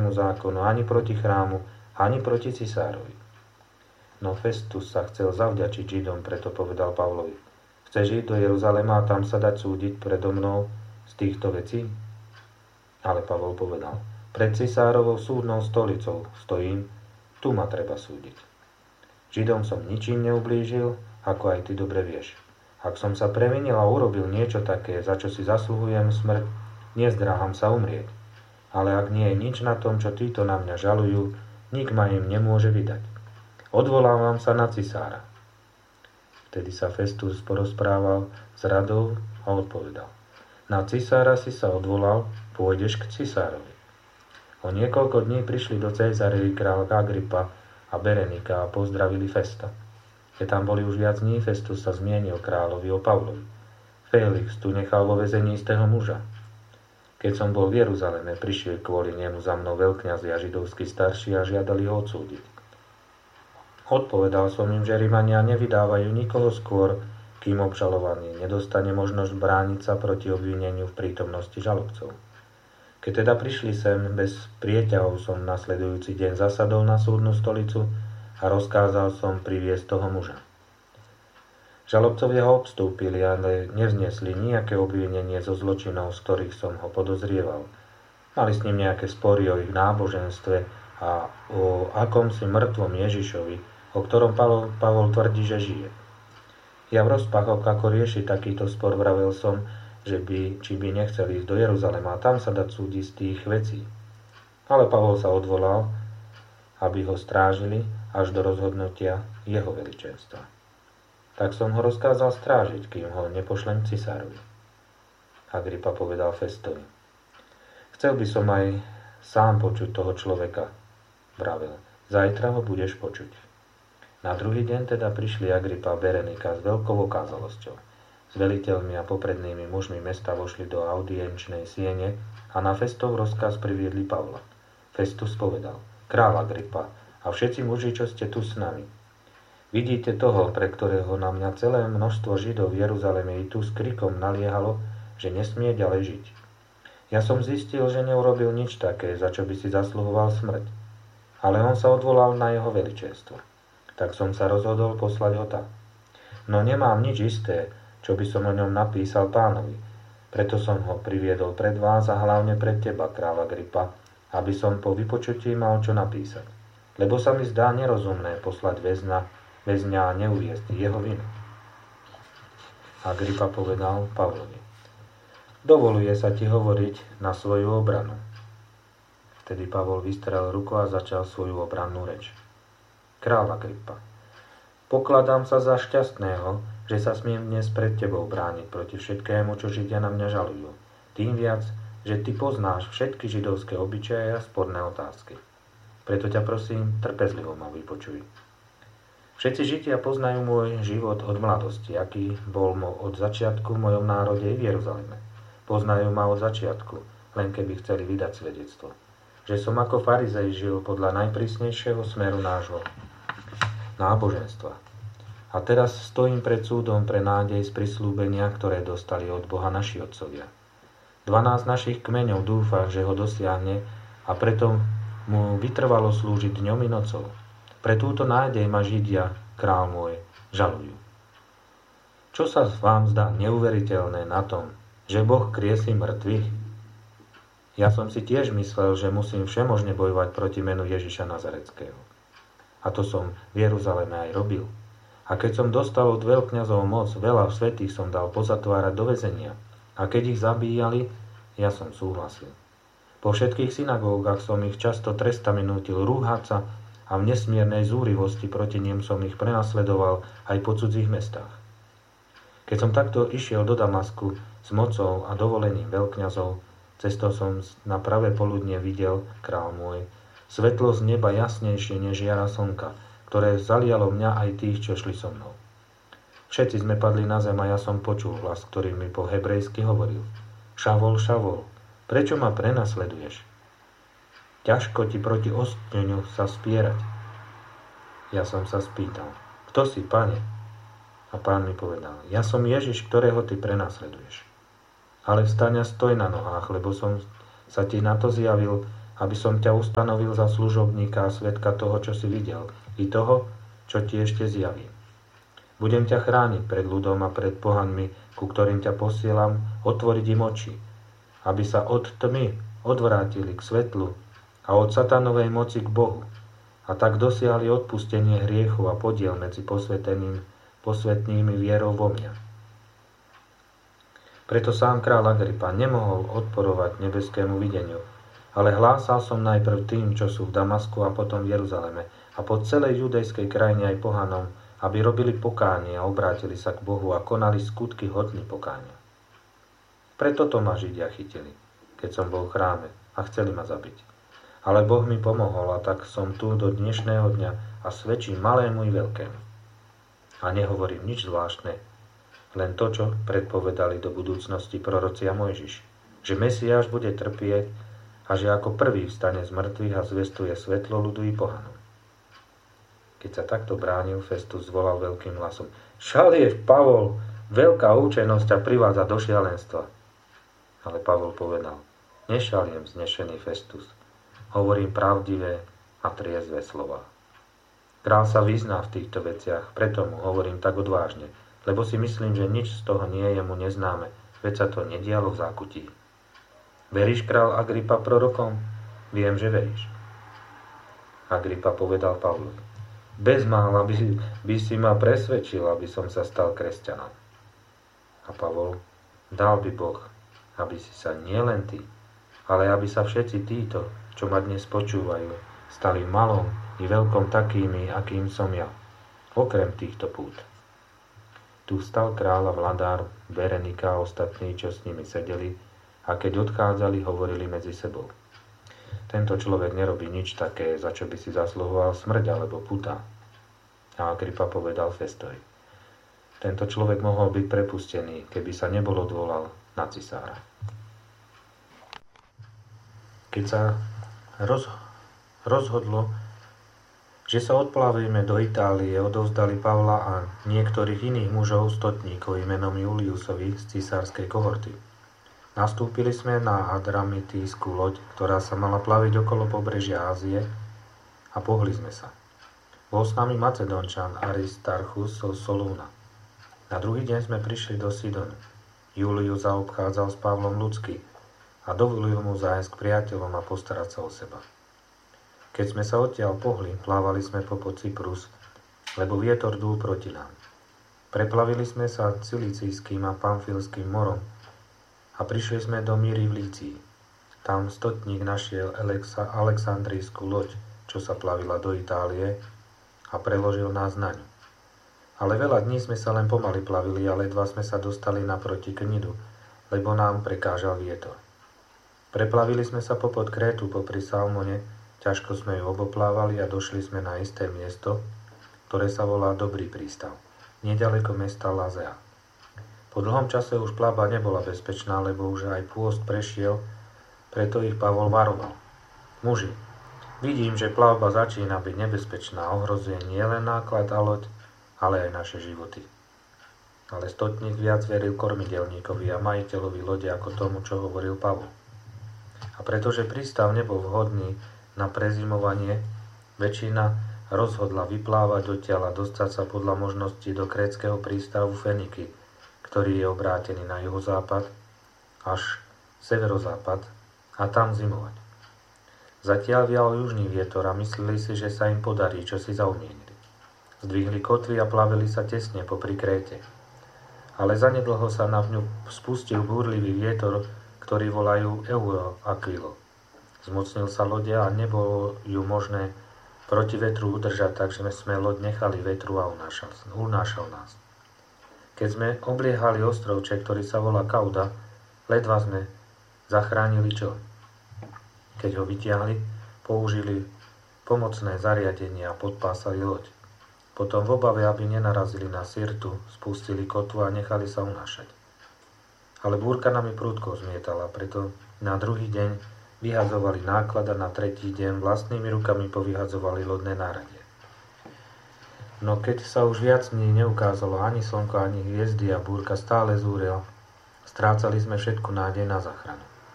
mojžišovmu zákonu, ani proti chrámu, ani proti cisárovi. No Festus sa chcel zavďačiť Židom, preto povedal Pavlovi: Chceš ísť do Jeruzalema a tam sa dať súdiť predo mnou z týchto vecí? Ale Pavol povedal: Pred cisárovou súdnou stolicou stojím, tu ma treba súdiť. Židom som ničím neublížil, ako aj ty dobre vieš. Ak som sa previnil a urobil niečo také, za čo si zasluhujem smrť, nezdráham sa umrieť. Ale ak nie je nič na tom, čo títo na mňa žalujú, nik ma im nemôže vydať. Odvolávam sa na cisára. Vtedy sa Festus porozprával s radou a odpovedal: Na cisára si sa odvolal, pôjdeš k cisárovi. O niekoľko dní prišli do Cézarei kráľ Agripa a Berenika a pozdravili Festa. Keď tam boli už viac dní, Festus sa zmienil kráľovi o Pavlovi. Félix tu nechal vo väzení istého muža. Keď som bol v Jeruzaleme, prišiel kvôli nemu za mnou veľkňazi a židovskí starší a žiadali ho odsúdiť. Odpovedal som im, že Rimania nevydávajú nikoho skôr, kým obžalovaný nedostane možnosť brániť sa proti obvineniu v prítomnosti žalobcov. Keď teda prišli sem, bez prieťahov som nasledujúci deň zasadol na súdnu stolicu a rozkázal som priviesť toho muža. Žalobcovia ho obstúpili, ale nevznesli nejaké obvinenie zo zločinov, z ktorých som ho podozrieval. Mali s ním nejaké spory o ich náboženstve a o akomsi mŕtvom Ježišovi, o ktorom Pavol tvrdí, že žije. Ja v rozpachoch, ako riešiť takýto spor, vravel som, či by nechceli ísť do Jeruzalema a tam sa dať súdiť z tých vecí. Ale Pavol sa odvolal, aby ho strážili až do rozhodnutia jeho veličenstva. Tak som ho rozkázal strážiť, kým ho nepošlem cisárovi. Agripa povedal Festovi: Chcel by som aj sám počuť toho človeka, vravel. Zajtra ho budeš počuť. Na druhý deň teda prišli Agripa a Berenika s veľkou okázalosťou. S veliteľmi a poprednými mužmi mesta vošli do audienčnej siene a na Festov rozkaz priviedli Pavla. Festus povedal: Kráľ Agripa a všetci muži, čo ste tu s nami, vidíte toho, pre ktorého na mňa celé množstvo Židov v Jeruzaleme i tu s krikom naliehalo, že nesmie ďalej žiť. Ja som zistil, že neurobil nič také, za čo by si zasluhoval smrť. Ale on sa odvolal na jeho veličenstvo. Tak som sa rozhodol poslať ho tam. No nemám nič isté, čo by som o ňom napísal pánovi. Preto som ho priviedol pred vás a hlavne pred teba, kráľ Agripa, aby som po vypočutí mal čo napísať. Lebo sa mi zdá nerozumné poslať väzňa a neuviesť jeho vinu. Agripa povedal Pavlovi: Dovoluje sa ti hovoriť na svoju obranu. Vtedy Pavol vystrel ruku a začal svoju obrannú reč. Kráľ Agripa, pokladám sa za šťastného, že sa smiem dnes pred tebou brániť proti všetkému, čo Židia na mňa žalujú. Tým viac, že ty poznáš všetky židovské obyčaje a sporné otázky. Preto ťa prosím, trpezlivo ma vypočuj. Všetci Židia poznajú môj život od mladosti, aký bol od začiatku v mojom národe i v Jeruzaleme. Poznajú ma od začiatku, len keby chceli vydať svedectvo. Že som ako farizej žil podľa najprísnejšieho smeru nášho náboženstva. A teraz stojím pred súdom pre nádej z prisľúbenia, ktoré dostali od Boha naši otcovia. 12 našich kmeňov dúfa, že ho dosiahne a preto mu vytrvalo slúžiť dňom i nocou. Pre túto nádej ma Židia, král môj, žalujú. Čo sa vám zdá neuveriteľné na tom, že Boh kriesí mŕtvych? Ja som si tiež myslel, že musím všemožne bojovať proti menu Ježiša Nazareckého. A to som v Jeruzaleme aj robil. A keď som dostal od veľkňazov moc, veľa svätých som dal pozatvárať do väzenia. A keď ich zabíjali, ja som súhlasil. Po všetkých synagógach som ich často trestami nútil rúhať sa a v nesmiernej zúrivosti proti nim som ich prenasledoval aj po cudzích mestách. Keď som takto išiel do Damasku s mocou a dovolením veľkňazov, cestou som na pravé poludnie videl, král môj, svetlo z neba jasnejšie než jara slnka, ktoré zalialo mňa aj tých, čo šli so mnou. Všetci sme padli na zem a ja som počul hlas, ktorý mi po hebrejsky hovoril: Šavol, Šavol, prečo ma prenasleduješ? Ťažko ti proti ostňu sa spierať. Ja som sa spýtal: Kto si, pane? A pán mi povedal: Ja som Ježiš, ktorého ty prenasleduješ. Ale vstaň a stoj na nohách, lebo som sa ti na to zjavil, aby som ťa ustanovil za služobníka a svedka toho, čo si videl, i toho, čo ti ešte zjavím. Budem ťa chrániť pred ľudom a pred pohanmi, ku ktorým ťa posielam, otvoriť im oči, aby sa od tmy odvrátili k svetlu a od satanovej moci k Bohu, a tak dosiahli odpustenie hriechu a podiel medzi posvetnými vierou vo mňa. Preto sám kráľ Agripa nemohol odporovať nebeskému videniu, ale hlásal som najprv tým, čo sú v Damasku a potom v Jeruzaleme a po celej judejskej krajine aj pohanom, aby robili pokánie a obrátili sa k Bohu a konali skutky hodní pokánia. Preto to ma Židia chytili, keď som bol v chráme a chceli ma zabiť. Ale Boh mi pomohol a tak som tu do dnešného dňa a svedčím malému i veľkému. A nehovorím nič zvláštne, len to, čo predpovedali do budúcnosti proroci a Mojžiš, že Mesiáš bude trpieť a že ako prvý vstane z mŕtvych a zvestuje svetlo ľudu i pohanom. Keď sa takto bránil, Festus zvolal veľkým hlasom: Šaliev Pavol, veľká účenosť ťa privádza do šialenstva. Ale Pavol povedal: Nešaliem, znešený Festus, hovorím pravdivé a triezve slova. Král sa vyzná v týchto veciach, preto mu hovorím tak odvážne, lebo si myslím, že nič z toho nie je mu neznáme, veď sa to nedialo v zákutí. Veríš, král Agripa, prorokom? Viem, že veríš. Agripa povedal Pavlovi: Bezmála by si ma presvedčil, aby som sa stal kresťanom. A Pavol: Dal by Boh, aby si sa nielen ty, ale aby sa všetci títo, čo ma dnes počúvajú, stali v malom i veľkom takými, akým som ja, okrem týchto pút. Tu vstal kráľ a vladár, Berenika a ostatní, čo s nimi sedeli, a keď odchádzali, hovorili medzi sebou: Tento človek nerobí nič také, za čo by si zasluhoval smrť alebo puta. A Agripa povedal Festovi: Tento človek mohol byť prepustený, keby sa nebol odvolal na cisára. Keď sa rozhodlo, že sa odplavíme do Itálie, odovzdali Pavla a niektorých iných mužov stotníkov menom Juliusovi z cisárskej kohorty. Nastúpili sme na Adramitijskú loď, ktorá sa mala plaviť okolo pobrežia Ázie, a pohli sme sa. Bol s nami Macedončan Aristarchus zo Solúna. Na druhý deň sme prišli do Sidonu. Julius zaobchádzal s Pavlom ľudsky a dovolil mu zájsť k priateľom a postarať sa o seba. Keď sme sa odtiaľ pohli, plávali sme popod Cyprus, lebo vietor dúl proti nám. Preplavili sme sa Cilicijským a Pamfilským morom a prišli sme do Míry v Lícii. Tam stotník našiel Alexandrijskú loď, čo sa plavila do Itálie, a preložil nás na ňu. Ale veľa dní sme sa len pomaly plavili a ledva sme sa dostali naproti Knidu, lebo nám prekážal vietor. Preplavili sme sa popod Krétu popri Salmone, ťažko sme ju oboplávali a došli sme na isté miesto, ktoré sa volá Dobrý prístav, nedaleko mesta Lazea. Po dlhom čase už plavba nebola bezpečná, lebo už aj pôst prešiel, preto ich Pavol varoval: Muži, vidím, že plavba začína byť nebezpečná, ohrozuje nielen náklad a loď, ale aj naše životy. Ale stotník viac veril kormidelníkovi a majiteľovi lode ako tomu, čo hovoril Pavol. A pretože prístav nebol vhodný na prezimovanie, väčšina rozhodla vyplávať odtiaľ a dostať sa podľa možností do krétskeho prístavu Feniky, ktorý je obrátený na juhozápad až severozápad, a tam zimovať. Zatiaľ vial južný vietor a mysleli si, že sa im podarí, čo si zaumienili. Zdvihli kotvy a plavili sa tesne popri Kréte. Ale zanedlho sa na ňu spustil búrlivý vietor, ktorý volajú Euroaquilo. Zmocnil sa lode a nebolo ju možné proti vetru udržať, takže sme loď nechali vetru a unášal nás. Keď sme obliehali ostrovček, ktorý sa volá Kauda, ledva sme zachránili čln. Keď ho vytiahli, použili pomocné zariadenie a podpásali loď. Potom v obave, aby nenarazili na Sirtu, spustili kotvu a nechali sa unášať. Ale búrka nami prudko zmietala, preto na druhý deň vyhadzovali náklad a na tretí deň vlastnými rukami povyhadzovali lodné náradie. No keď sa už viac dní neukázalo ani slnko, ani hviezdy a búrka stále zúrila, strácali sme všetku nádej na záchranu.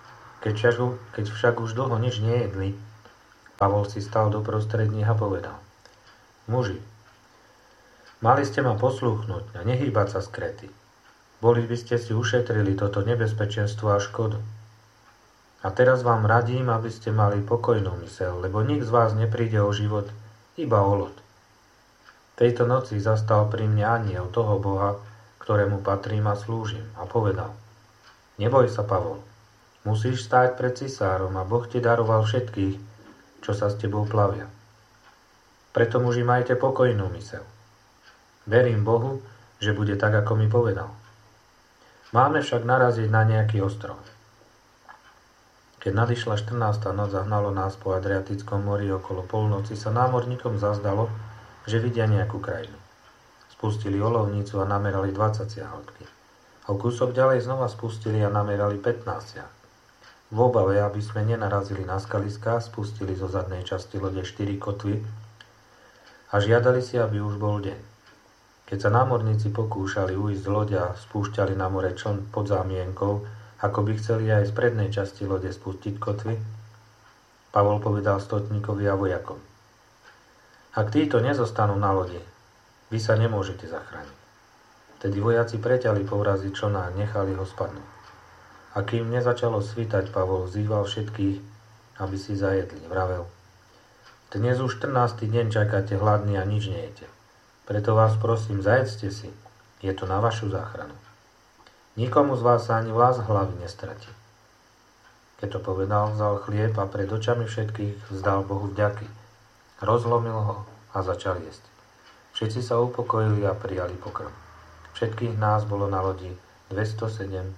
Keď však už dlho nič nejedli, Pavol si stal doprostred nich a povedal: Muži, mali ste ma poslúchnuť a nehýbať sa z Kréty. Boli by ste si ušetrili toto nebezpečenstvo a škodu. A teraz vám radím, aby ste mali pokojnú myseľ, lebo nik z vás nepríde o život, iba o loď. Tejto noci zastal pri mne anjel toho Boha, ktorému patrím a slúžim, a povedal: Neboj sa, Pavol, musíš stáť pred cisárom a Boh ti daroval všetkých, čo sa s tebou plavia. Preto, muži, majte pokojnú myseľ. Verím Bohu, že bude tak, ako mi povedal. Máme však naraziť na nejaký ostrov. Keď nadišla 14. noc a hnalo nás po Adriatickom mori okolo polnoci, sa námorníkom zazdalo, že vidia nejakú krajinu. Spustili olovnicu a namerali 20 hĺbky. A kúsok ďalej znova spustili a namerali 15 siah. V obave, aby sme nenarazili na skaliská, spustili zo zadnej časti lode 4 kotvy a žiadali si, aby už bol deň. Keď sa námorníci pokúšali ujsť z lode a spúšťali na more čln pod zámienkou, ako by chceli aj z prednej časti lode spustiť kotvy, Pavol povedal stotníkovi a vojakom: Ak títo nezostanú na lodi, vy sa nemôžete zachrániť. Tedy vojaci preťali povrazy člna a nechali ho spadnúť. A kým nezačalo svítať, Pavol vzýval všetkých, aby si zajedli. Vravel: Dnes už 14. deň čakáte hladní a nič nejete. Preto vás prosím, zajedzte si. Je to na vašu záchranu. Nikomu z vás sa ani vlas hlavy nestratí. Keď to povedal, vzal chlieb a pred očami všetkých vzdal Bohu vďaky. Rozlomil ho a začal jesť. Všetci sa upokojili a prijali pokrm. Všetkých nás bolo na lodi 276.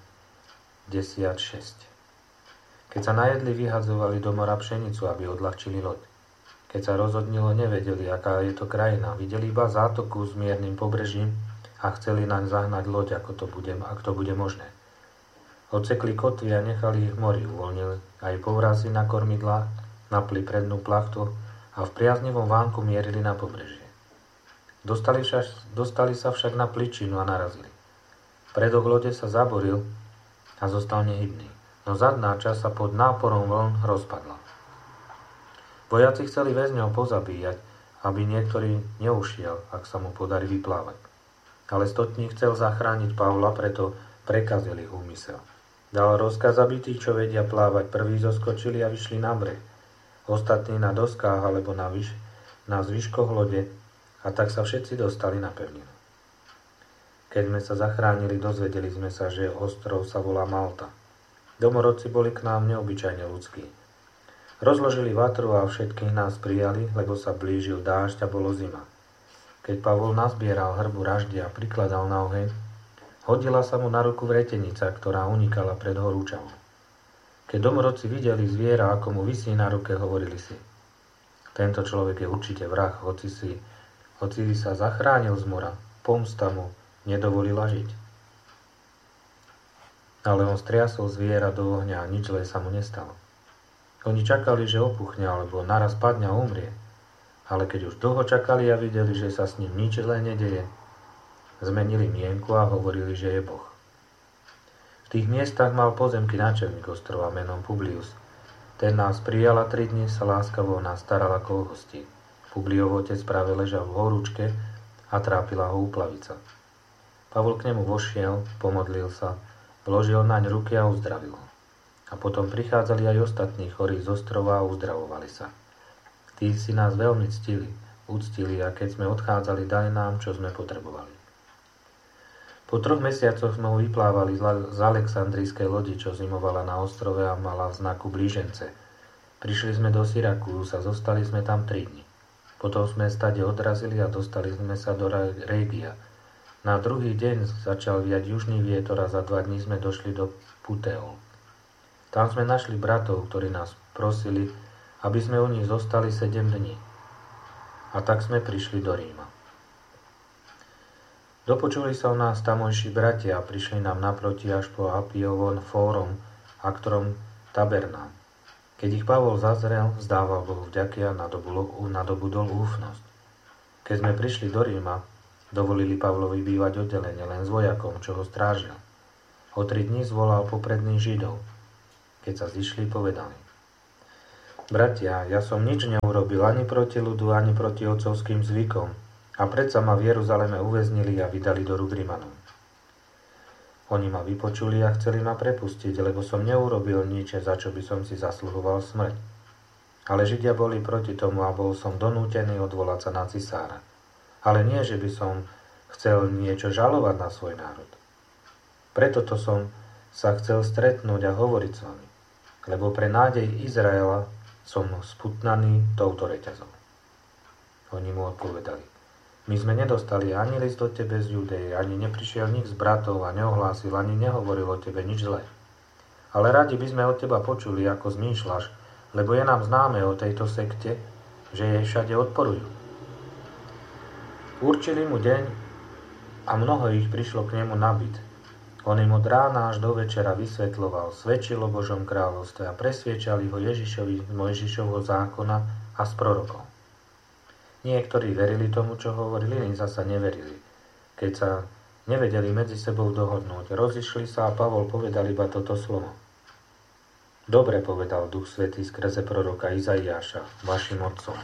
Keď sa najedli, vyhadzovali do mora pšenicu, aby odľahčili loď. Keď sa rozhodnilo, nevedeli, aká je to krajina. Videli iba zátoku s miernym pobrežím a chceli naň zahnať loď, ak to bude možné. Odsekli kotvy a nechali ich v mori, uvoľnili aj povrazy na kormidlá, napli prednú plachtu a v priaznivom vánku mierili na pobrežie. Dostali sa však na pličinu a narazili. Predok lode sa zaboril a zostal nehybný, no zadná časť sa pod náporom vln rozpadla. Vojaci chceli väzňov pozabíjať, aby niektorý neušiel, ak sa mu podarí vyplávať. Ale stotník chcel zachrániť Pavla, preto prekazil ich úmysel. Dal rozkaz, aby tí, čo vedia plávať, prví zoskočili a vyšli na breh, ostatní na doskách alebo na zvyškoch lode, a tak sa všetci dostali na pevninu. Keď sme sa zachránili, dozvedeli sme sa, že ostrov sa volá Malta. Domorodci boli k nám neobyčajne ľudskí. Rozložili vatru a všetkých nás prijali, lebo sa blížil dážď a bolo zima. Keď Pavol nazbieral hrbu raždy a prikladal na oheň, hodila sa mu na ruku vretenica, ktorá unikala pred horúčavou. Keď domorodci videli zviera, ako mu visí na ruke, hovorili si: Tento človek je určite vrah, hoci sa zachránil z mora, pomsta mu nedovolila žiť. Ale on striasol zviera do ohňa a nič zlé sa mu nestalo. Oni čakali, že opuchne alebo naraz padne a umrie. Ale keď už dlho čakali a videli, že sa s ním nič zlé nedeje, zmenili mienku a hovorili, že je Boh. V tých miestach mal pozemky náčelník ostrova menom Publius. Ten nás prijal a 3 dni sa láskavo nás staral ako o hostí. Publiov otec práve ležal v horúčke a trápila ho úplavica. Pavol k nemu vošiel, pomodlil sa, vložil naň ruky a uzdravil ho. A potom prichádzali aj ostatní chorí z ostrova a uzdravovali sa. Tí si nás veľmi uctili a keď sme odchádzali, dali nám, čo sme potrebovali. Po 3 mesiacoch sme ho vyplávali z Alexandrijskej lodi, čo zimovala na ostrove a mala v znaku blížence. Prišli sme do Syrakúz a zostali sme tam 3 dni. Potom sme stade odrazili a dostali sme sa do Régia. Na druhý deň začal viať južný vietor a za 2 dní sme došli do Puteol. Tam sme našli bratov, ktorí nás prosili, aby sme u nich zostali 7 dní. A tak sme prišli do Ríma. Dopočuli sa o nás tamojší bratia a prišli nám naproti až po Apiovon Fórum, Aktrom Tabernám. Keď ich Pavol zazrel, vzdával Bohu vďaky a nadobudol úfnosť. Keď sme prišli do Ríma, dovolili Pavlovi bývať oddelenie len s vojakom, čo ho strážil. O 3 dní zvolal popredných Židov. Keď sa zišli, povedali: Bratia, ja som nič neurobil ani proti ľudu, ani proti otcovským zvykom, a predsa ma v Jeruzaleme uväznili a vydali do rúk Rimanom. Oni ma vypočuli a chceli ma prepustiť, lebo som neurobil nič, za čo by som si zasluhoval smrť. Ale Židia boli proti tomu a bol som donútený odvolať sa na cisára. Ale nie, že by som chcel niečo žalovať na svoj národ. Preto to som sa chcel stretnúť a hovoriť s vami, lebo pre nádej Izraela som sputnaný touto reťazou. Oni mu odpovedali: My sme nedostali ani list do tebe z Judeje, ani neprišiel nik z bratov a neohlásil, ani nehovoril o tebe nič zlé. Ale radi by sme od teba počuli, ako zmýšľaš, lebo je nám známe o tejto sekte, že jej všade odporujú. Určili mu deň a mnoho ich prišlo k nemu na byt. On im od rána až do večera vysvetľoval, svedčil o Božom kráľovstve a presviečali ho Ježišovi z Mojžišovho zákona a z prorokov. Niektorí verili tomu, čo hovorili, iní zasa neverili. Keď sa nevedeli medzi sebou dohodnúť, rozišli sa a Pavol povedal iba toto slovo: Dobre, povedal Duch Svätý skrze proroka Izaiáša, vašim otcom.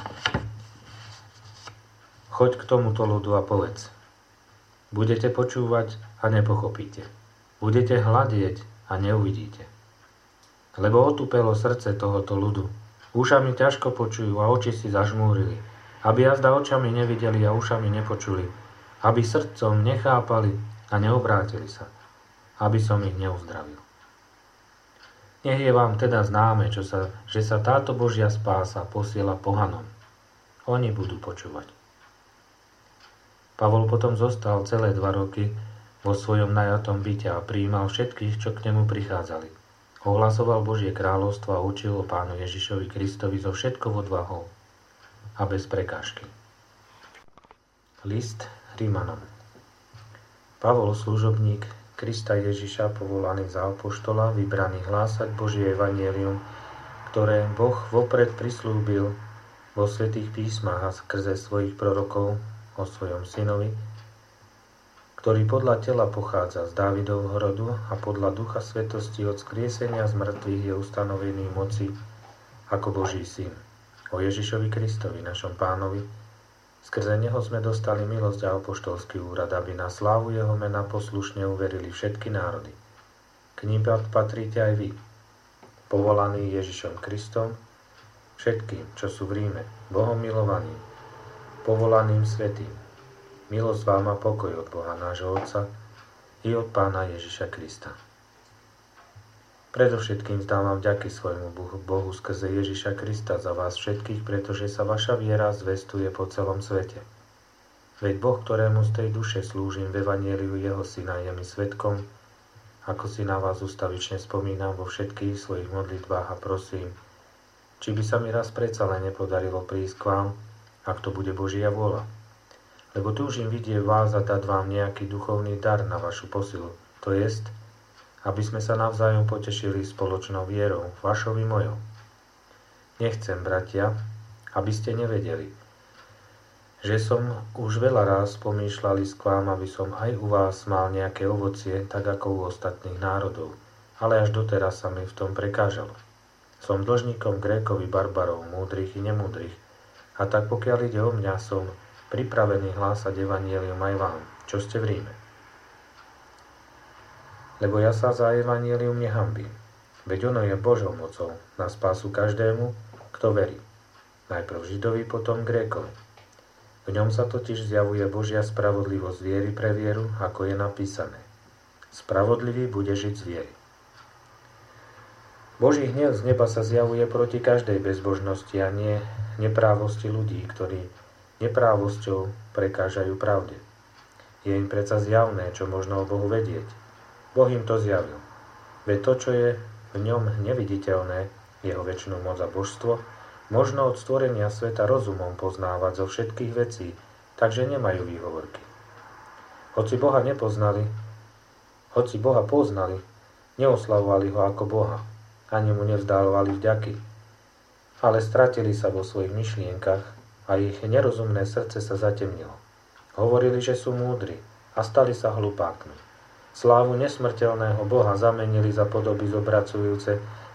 Choď k tomuto ľudu a povedz: Budete počúvať a nepochopíte. Budete hľadieť a neuvidíte. Lebo otupelo srdce tohoto ľudu. Ušami ťažko počujú a oči si zažmúrili. Aby jazda očami nevideli a ušami nepočuli. Aby srdcom nechápali a neobrátili sa. Aby som ich neuzdravil. Nech je vám teda známe, že sa táto Božia spása posiela pohanom. Oni budú počúvať. Pavol potom zostal celé 2 roky vo svojom najatom byte a prijímal všetkých, čo k nemu prichádzali. Ohlasoval Božie kráľovstvo a učil o Pánu Ježišovi Kristovi so všetkou odvahou a bez prekážky. List Rimanom. Pavol, služobník Krista Ježiša, povolaný za apoštola, vybraný hlásať Božie evanjelium, ktoré Boh vopred prislúbil vo svätých písmach a skrze svojich prorokov o svojom synovi, ktorý podľa tela pochádza z Dávidovho rodu a podľa ducha svetosti od skriesenia z mŕtvych je ustanovený moci ako Boží syn. O Ježišovi Kristovi, našom Pánovi, skrze neho sme dostali milosť a apoštolský úrad, aby na slávu jeho mena poslušne uverili všetky národy. K nim patríte aj vy, povolaní Ježišom Kristom, všetkým, čo sú v Ríme, Bohom milovaní, povolaným svätým. Milosť vám a pokoj od Boha nášho Otca i od Pána Ježiša Krista. Predovšetkým vzdávam vďaky svojmu Bohu skrze Ježiša Krista za vás všetkých, pretože sa vaša viera zvestuje po celom svete. Veď Boh, ktorému z tej duše slúžim v evanjeliu jeho syna, je mi svedkom, ako si na vás ustavične spomínam vo všetkých svojich modlitbách a prosím, či by sa mi raz predsa len nepodarilo prísť k vám, ak to bude Božia vôľa. Lebo túžim vidieť vás a dať vám nejaký duchovný dar na vašu posilu, to jest, aby sme sa navzájom potešili spoločnou vierou, vašou i mojou. Nechcem, bratia, aby ste nevedeli, že som už veľa raz pomýšľal ísť k vám, aby som aj u vás mal nejaké ovocie, tak ako u ostatných národov, ale až doteraz sa mi v tom prekážalo. Som dlžníkom Grékovi, barbarov, múdrych i nemúdrych, a tak pokiaľ ide o mňa, som pripravený hlásať evanjelium aj vám, čo ste v Ríme. Lebo ja sa za evanjelium nehanbím, veď ono je Božou mocou na spásu každému, kto verí. Najprv Židovi, potom Grékovi. V ňom sa totiž zjavuje Božia spravodlivosť viery pre vieru, ako je napísané. Spravodlivý bude žiť z viery. Boží hnev z neba sa zjavuje proti každej bezbožnosti a nie neprávosti ľudí, ktorí neprávosťou prekážajú pravde. Je im predsa zjavné, čo možno o Bohu vedieť. Boh im to zjavil. Veď to, čo je v ňom neviditeľné, jeho večnú moc a božstvo, možno od stvorenia sveta rozumom poznávať zo všetkých vecí, takže nemajú výhovorky. Hoci Boha poznali, neoslavovali ho ako Boha, ani mu nevzdávali vďaky, ale stratili sa vo svojich myšlienkach a ich nerozumné srdce sa zatemnilo. Hovorili, že sú múdri a stali sa hlupákmi. Slávu nesmrteľného Boha zamenili za podoby zobracujúce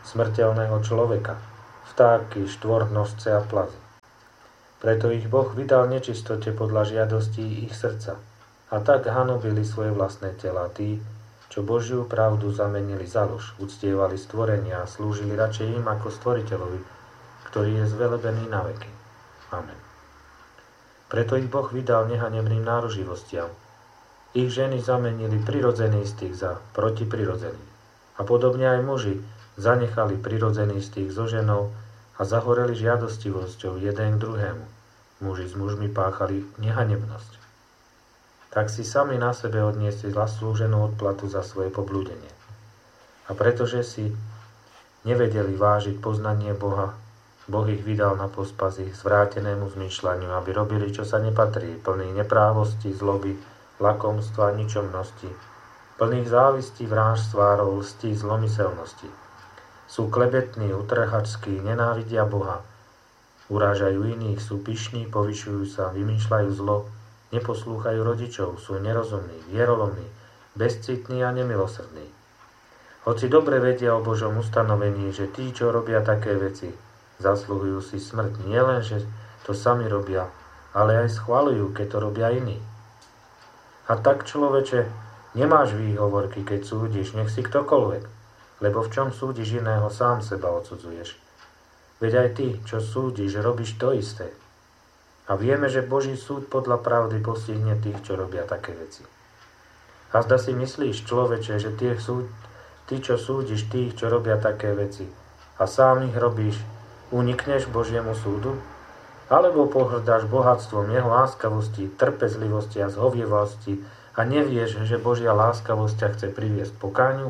smrteľného človeka, vtáky, štvornožce a plazy. Preto ich Boh vydal nečistote podľa žiadostí ich srdca. A tak hanobili svoje vlastné tela tí, čo Božiu pravdu zamenili za lož, uctievali stvorenia a slúžili radšej im ako stvoriteľovi, ktorý je zvelebený na veky. Amen. Preto ich Boh vydal nehanebným náruživostiam. Ich ženy zamenili prirodzený styk za protiprirodzený. A podobne aj muži zanechali prirodzený styk so ženou a zahoreli žiadostivosťou jeden k druhému. Muži s mužmi páchali nehanebnosť. Tak si sami na sebe odniesli zaslúženú odplatu za svoje poblúdenie. A pretože si nevedeli vážiť poznanie Boha, Boh ich vydal na pospas ich zvrátenému zmýšľaniu, aby robili, čo sa nepatrí, plný neprávosti, zloby, lakomstva, ničomnosti, plných závistí, vrážstva, lstí, zlomyselnosti. Sú klebetní, utrhačskí, nenávidia Boha, urážajú iných, sú pyšní, povyšujú sa, vymýšľajú zlo, neposlúchajú rodičov, sú nerozumní, vierolomní, bezcitní a nemilosrdní. Hoci dobre vedia o Božom ustanovení, že tí, čo robia také veci, zasluhujú si smrť. Nielen, že to sami robia, ale aj schvaľujú, keď to robia iní. A tak, človeče, nemáš výhovorky, keď súdiš, nech si ktokoľvek, lebo v čom súdiš iného, sám seba odsudzuješ. Veď aj ty, čo súdiš, robíš to isté. A vieme, že Boží súd podľa pravdy postihne tých, čo robia také veci. A zda si myslíš, človeče, že ty, čo súdiš tých, čo robia také veci, a sám ich robíš, unikneš Božiemu súdu? Alebo pohrdáš bohatstvom jeho láskavosti, trpezlivosti a zhovievosti a nevieš, že Božia láskavosť ťa chce priviesť k pokániu?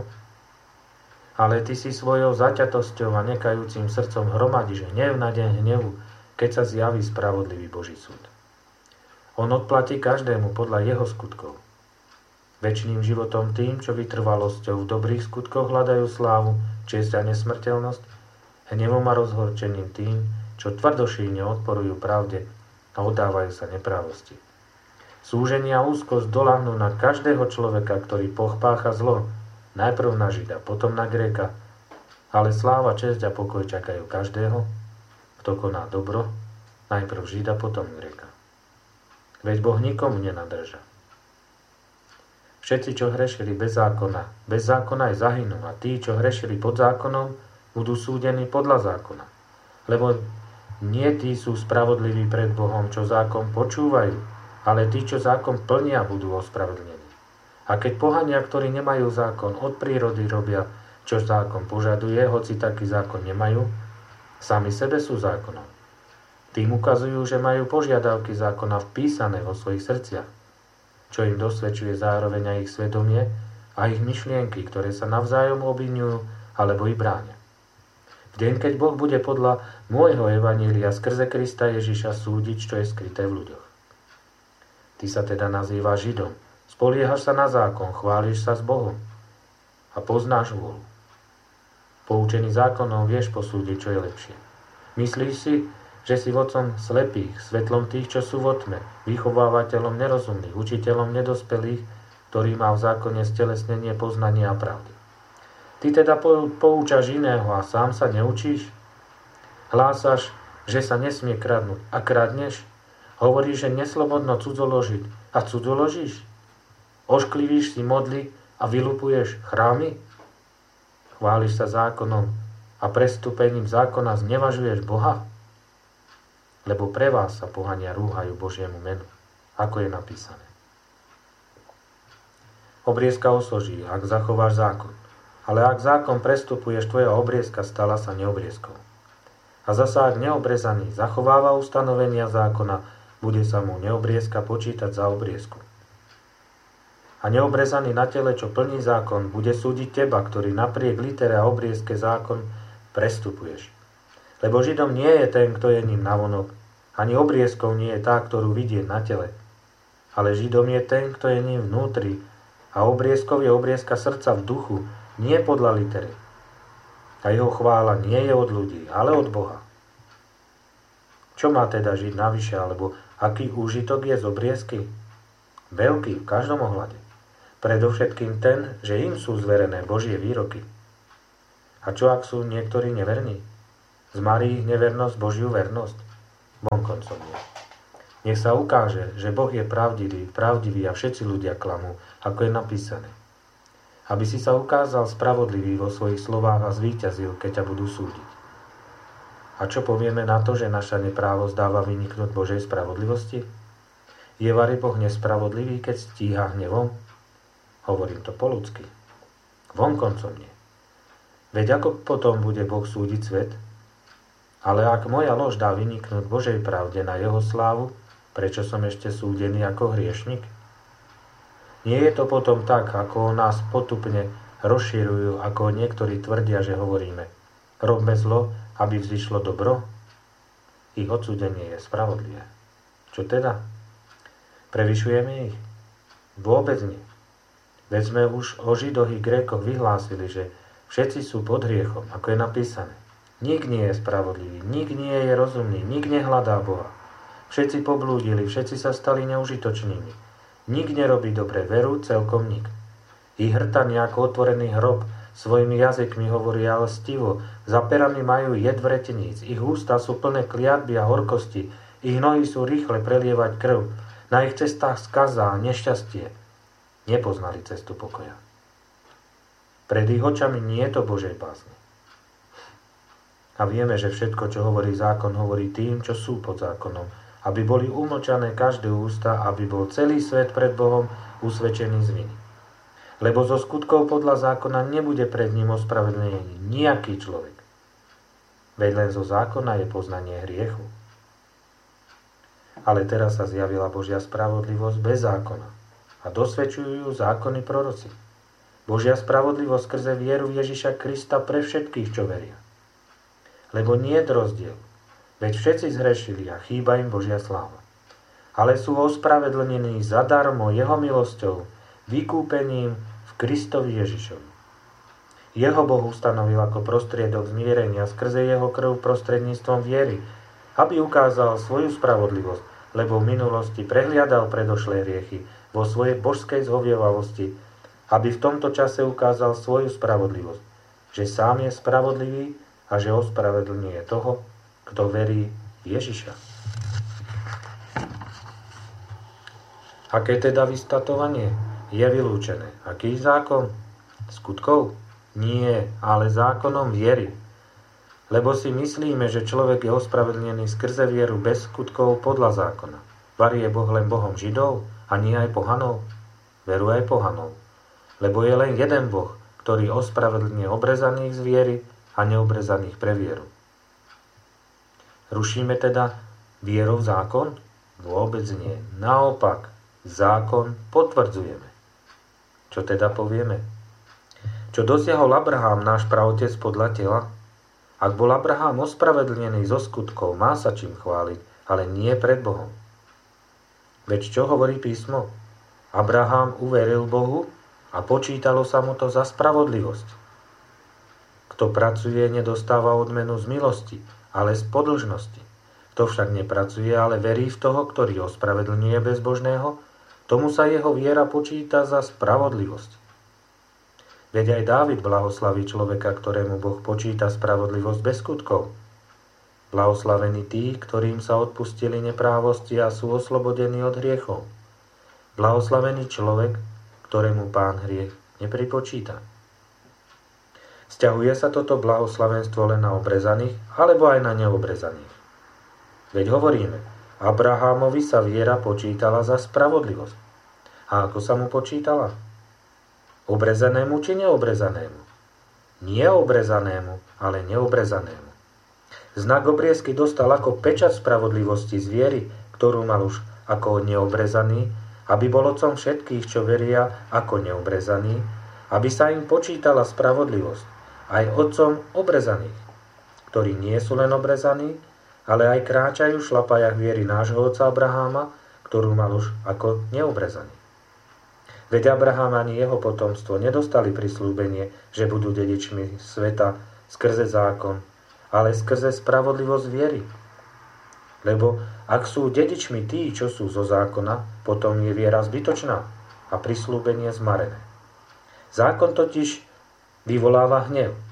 Ale ty si svojou zaťatosťou a nekajúcim srdcom hromadíš hnev na deň hnevu, keď sa zjaví spravodlivý Boží súd. On odplatí každému podľa jeho skutkov. Večným životom tým, čo vytrvalosťou v dobrých skutkoch hľadajú slávu, česť a nesmrteľnosť, hnevom a rozhorčením tým, čo tvrdošíjne odporujú pravde a oddávajú sa neprávosti. Súženie a úzkosť doľahnú na každého človeka, ktorý pácha zlo, najprv na Žida, potom na Gréka, ale sláva, česť a pokoj čakajú každého, kto koná dobro, najprv Žida, potom Gréka. Veď Boh nikomu nenadrža. Všetci, čo hrešili bez zákona aj zahynú, a tí, čo hrešili pod zákonom, budú súdení podľa zákona. Lebo nie tí sú spravodliví pred Bohom, čo zákon počúvajú, ale tí, čo zákon plnia, budú ospravedlnení. A keď pohania, ktorí nemajú zákon, od prírody robia, čo zákon požaduje, hoci taký zákon nemajú, sami sebe sú zákonom. Tým ukazujú, že majú požiadavky zákona vpísané vo svojich srdciach, čo im dosvedčuje zároveň aj ich svedomie a ich myšlienky, ktoré sa navzájom obviňujú alebo i bránia. V deň, keď Boh bude podľa môjho evanília skrze Krista Ježiša súdiť, čo je skryté v ľuďoch. Ty sa teda nazývaš Židom, spoliehaš sa na zákon, chváliš sa s Bohom a poznáš vôľu. Poučený zákonom vieš posúdiť, čo je lepšie. Myslíš si, že si vodcom slepých, svetlom tých, čo sú vo tme, vychovávateľom nerozumných, učiteľom nedospelých, ktorý má v zákone stelesnenie poznania a pravdy. Ty teda poučaš iného a sám sa neučíš? Hlásaš, že sa nesmie kradnúť a kradneš? Hovoríš, že neslobodno cudzoložiť a cudzoložíš? Ošklivíš si modly a vylupuješ chrámy? Chváliš sa zákonom a prestúpením zákona znevažuješ Boha? Lebo pre vás sa pohania rúhajú Božiemu menu, ako je napísané. Obriezka osoží, ak zachováš zákon. Ale ak zákon prestupuješ, tvoja obriezka stala sa neobriezkou. A zasa ak neobrezaný zachováva ustanovenia zákona, bude sa mu neobriezka počítať za obriezku. A neobrezaný na tele, čo plní zákon, bude súdiť teba, ktorý napriek litere a obriezke zákon prestupuješ. Lebo Židom nie je ten, kto je ním navonok, ani obriezkou nie je tá, ktorú vidie na tele. Ale Židom je ten, kto je ním vnútri, a obriezkov je obriezka srdca v duchu, nie podľa litery. A jeho chvála nie je od ľudí, ale od Boha. Čo má teda Žid navyše, alebo aký úžitok je z obriezky? Veľký v každom ohľade. Predovšetkým ten, že im sú zverené Božie výroky. A čo ak sú niektorí neverní? Zmarí ich nevernosť Božiu vernosť? Vonkoncom nie. Nech sa ukáže, že Boh je pravdivý a všetci ľudia klamú, ako je napísané. Aby si sa ukázal spravodlivý vo svojich slovách a zvíťazil, keď ťa budú súdiť. A čo povieme na to, že naša neprávosť dáva vyniknúť Božej spravodlivosti? Je vari Boh nespravodlivý, keď stíha hnevom? Hovorím to po ľudsky. Vonkoncom nie. Veď ako potom bude Boh súdiť svet? Ale ak moja lož dá vyniknúť Božej pravde na jeho slávu, prečo som ešte súdený ako hriešnik? Nie je to potom tak, ako nás potupne rozširujú, ako niektorí tvrdia, že hovoríme. Robme zlo, aby vzýšlo dobro? Ich odsúdenie je spravodlivé. Čo teda? Prevyšujeme ich? Vôbec nie. Veď sme už o Židoch i Grékoch vyhlásili, že všetci sú pod hriechom, ako je napísané. Nik nie je spravodlivý, nik nie je rozumný, nik nehľadá Boha. Všetci poblúdili, všetci sa stali neužitočnými. Nik nerobí dobre veru, celkom nik. Ich hrtan ako otvorený hrob, svojimi jazykmi hovoria lstivo, za perami majú jed vreteníc, ich ústa sú plné kliatby a horkosti, ich nohy sú rýchle prelievať krv, na ich cestách skaza a nešťastie. Nepoznali cestu pokoja. Pred ich očami nie je to Božej bázne. A vieme, že všetko, čo hovorí zákon, hovorí tým, čo sú pod zákonom, aby boli umlčané každé ústa, aby bol celý svet pred Bohom usvedčený z viny. Lebo zo skutkov podľa zákona nebude pred ním ospravedlený nejaký človek. Veď len zo zákona je poznanie hriechu. Ale teraz sa zjavila Božia spravodlivosť bez zákona a dosvedčujú ju zákony proroci. Božia spravodlivosť skrze vieru Ježiša Krista pre všetkých, čo veria. Lebo nie je rozdiel, veď všetci zhrešili a chýba im Božia sláva. Ale sú ospravedlnení zadarmo jeho milosťou, vykúpením v Kristovi Ježišovi. Jeho Boh ustanovil ako prostriedok zmierenia skrze jeho krv prostredníctvom viery, aby ukázal svoju spravodlivosť, lebo v minulosti prehliadal predošlé hriechy vo svojej božskej zhovievavosti, aby v tomto čase ukázal svoju spravodlivosť, že sám je spravodlivý a že ospravedlňuje toho, kto verí Ježiša. Aké teda vystatovanie? Je vylúčené. Aký zákon? Skutkov? Nie, ale zákonom viery. Lebo si myslíme, že človek je ospravedlnený skrze vieru bez skutkov podľa zákona. Vari je Boh len Bohom Židov a nie aj pohanov? Veru aj pohanov. Lebo je len jeden Boh, ktorý ospravedlňuje obrezaných z viery a neobrezaných pre vieru. Rušíme teda vierou zákon? Vôbec nie. Naopak, zákon potvrdzujeme. Čo teda povieme? Čo dosiahol Abraham, náš praotec podľa tela? Ak bol Abraham ospravedlnený zo skutkov, má sa čím chváliť, ale nie pred Bohom. Veď čo hovorí písmo? Abraham uveril Bohu a počítalo sa mu to za spravodlivosť. Kto pracuje, nedostáva odmenu z milosti, ale z podĺžnosti. Kto však nepracuje, ale verí v toho, ktorý ospravedlňuje bezbožného, tomu sa jeho viera počíta za spravodlivosť. Veď aj Dávid blahoslaví človeka, ktorému Boh počíta spravodlivosť bez skutkov. Blahoslavení tí, ktorým sa odpustili neprávosti a sú oslobodení od hriechov. Blahoslavený človek, ktorému Pán hriech nepripočíta. Sťahuje sa toto blahoslavenstvo len na obrezaných, alebo aj na neobrezaných? Veď hovoríme, Abrahámovi sa viera počítala za spravodlivosť. A ako sa mu počítala? Obrezanému či neobrezanému? Nie obrezanému, ale neobrezanému. Znak obriezky dostal ako pečať spravodlivosti z viery, ktorú mal už ako neobrezaný, aby bol otcom všetkých, čo veria ako neobrezaní, aby sa im počítala spravodlivosť, aj otcom obrezaných, ktorí nie sú len obrezaní, ale aj kráčajú v šlapajach viery nášho otca Abraháma, ktorú mal už ako neobrezaný. Veď Abraham ani jeho potomstvo nedostali prisľúbenie, že budú dedičmi sveta skrze zákon, ale skrze spravodlivosť viery. Lebo ak sú dedičmi tí, čo sú zo zákona, potom je viera zbytočná a prisľúbenie zmarené. Zákon totiž vyvoláva hnev,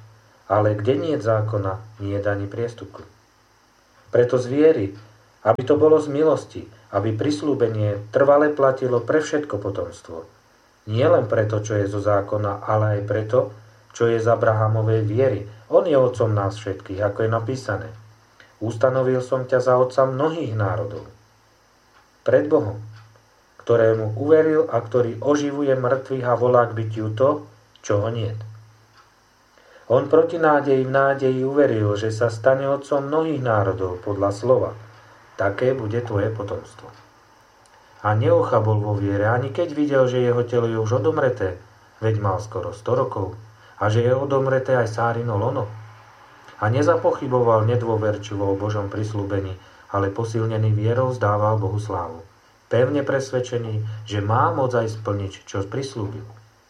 Ale kde nie je zákona, nie je ani priestupku. Preto z viery, aby to bolo z milosti, aby prisľúbenie trvale platilo pre všetko potomstvo. Nie len preto, čo je zo zákona, ale aj preto, čo je z Abrahamovej viery. On je otcom nás všetkých, ako je napísané. Ustanovil som ťa za otca mnohých národov. Pred Bohom, ktorému uveril a ktorý oživuje mŕtvych a volá k bytiu to, čoho niet. On proti nádeji v nádeji uveril, že sa stane otcom mnohých národov podľa slova. Také bude tvoje potomstvo. A neochabol vo viere, ani keď videl, že jeho telo je už odomreté, veď mal skoro 100 rokov, a že je odomreté aj Sárino lono. A nezapochyboval nedôverčivo o Božom prisľúbení, ale posilnený vierou vzdával Bohu slávu. Pevne presvedčený, že má moc aj splniť, čo prislúbil.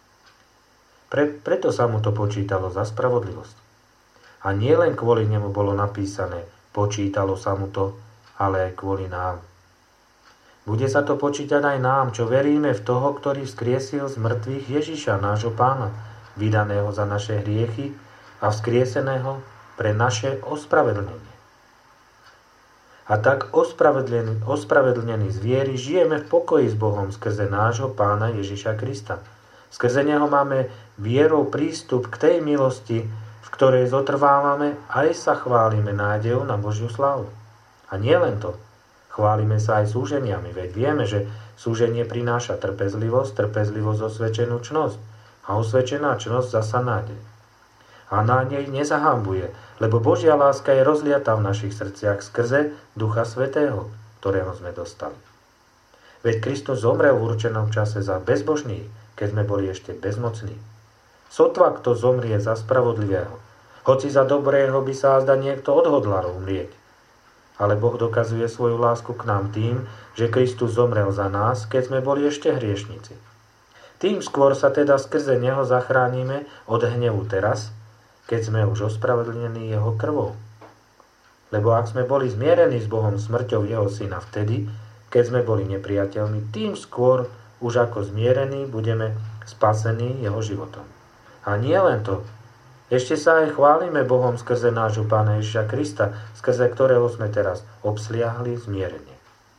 Preto sa mu to počítalo za spravodlivosť. A nie len kvôli nemu bolo napísané, počítalo sa mu to, ale aj kvôli nám. Bude sa to počítať aj nám, čo veríme v toho, ktorý vzkriesil z mŕtvych Ježiša, nášho Pána, vydaného za naše hriechy a vzkrieseného pre naše ospravedlnenie. A tak ospravedlnení z viery žijeme v pokoji s Bohom skrze nášho Pána Ježiša Krista. Skrze neho máme vierou prístup k tej milosti, v ktorej zotrvávame, aj sa chválime nádejou na Božiu slávu. A nie len to, chválime sa aj súženiami, veď vieme, že súženie prináša trpezlivosť osvedčenú čnosť a osvedčená čnosť zasa nádej. A nádej nezahambuje, lebo Božia láska je rozliatá v našich srdciach skrze Ducha Svätého, ktorého sme dostali. Veď Kristus zomrel v určenom čase za bezbožných, keď sme boli ešte bezmocní. Sotva kto zomrie za spravodlivého, hoci za dobrého by sa azda niekto odhodlal umrieť. Ale Boh dokazuje svoju lásku k nám tým, že Kristus zomrel za nás, keď sme boli ešte hriešnici. Tým skôr sa teda skrze neho zachránime od hnevu teraz, keď sme už ospravedlnení jeho krvou. Lebo ak sme boli zmierení s Bohom smrťou jeho syna vtedy, keď sme boli nepriateľmi, tým skôr už ako zmierení budeme spasení jeho životom. A nie len to, ešte sa aj chválime Bohom skrze nášho Pána Ježiša Krista, skrze ktorého sme teraz obsliahli zmierenie.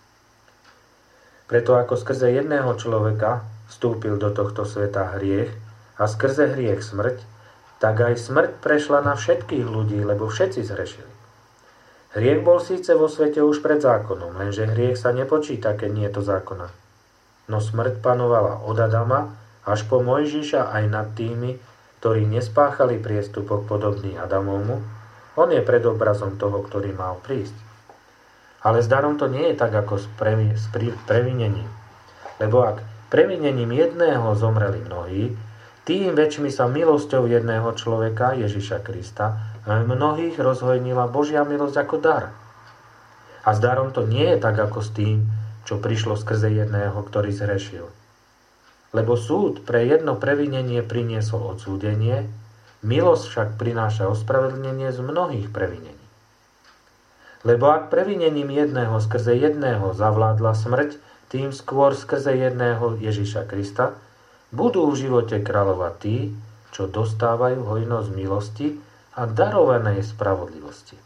Preto ako skrze jedného človeka vstúpil do tohto sveta hriech a skrze hriech smrť, tak aj smrť prešla na všetkých ľudí, lebo všetci zhrešili. Hriech bol síce vo svete už pred zákonom, lenže hriech sa nepočíta, keď nie je to zákona. No smrť panovala od Adama až po Mojžiša aj nad tými, ktorí nespáchali priestupok podobný Adamovmu. On je predobrazom toho, ktorý mal prísť. Ale s darom to nie je tak, ako s previnením. Lebo ak previnením jedného zomreli mnohí, tým väčšmi sa milosťou jedného človeka, Ježiša Krista, mnohých rozhojnila Božia milosť ako dar. A s darom to nie je tak, ako s tým, čo prišlo skrze jedného, ktorý zhrešil. Lebo súd pre jedno previnenie priniesol odsúdenie, milosť však prináša ospravedlnenie z mnohých previnení. Lebo ak previnením jedného skrze jedného zavládla smrť, tým skôr skrze jedného Ježiša Krista budú v živote kráľovať tí, čo dostávajú hojnosť milosti a darovanej spravodlivosti.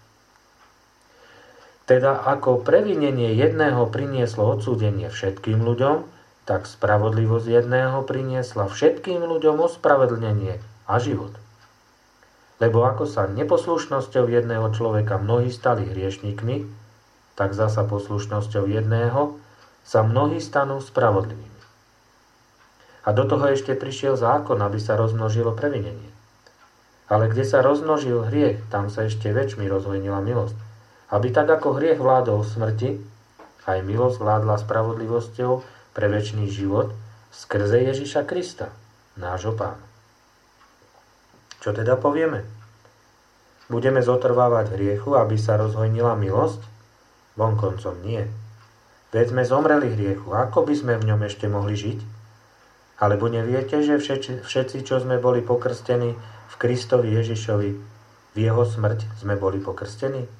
Teda ako previnenie jedného prinieslo odsúdenie všetkým ľuďom, tak spravodlivosť jedného priniesla všetkým ľuďom ospravedlnenie a život. Lebo ako sa neposlušnosťou jedného človeka mnohí stali hriešnikmi, tak zasa poslušnosťou jedného sa mnohí stanú spravodlivými. A do toho ešte prišiel zákon, aby sa rozmnožilo previnenie. Ale kde sa rozmnožil hriech, tam sa ešte väčšmi rozhojnila milosť. Aby tak ako hriech vládol smrti, aj milosť vládla spravodlivosťou pre večný život skrze Ježiša Krista, nášho Pána. Čo teda povieme? Budeme zotrvávať v hriechu, aby sa rozhojnila milosť? Vonkoncom nie. Veď sme zomreli hriechu, ako by sme v ňom ešte mohli žiť? Alebo neviete, že všetci, čo sme boli pokrstení v Kristovi Ježišovi, v jeho smrť sme boli pokrstení?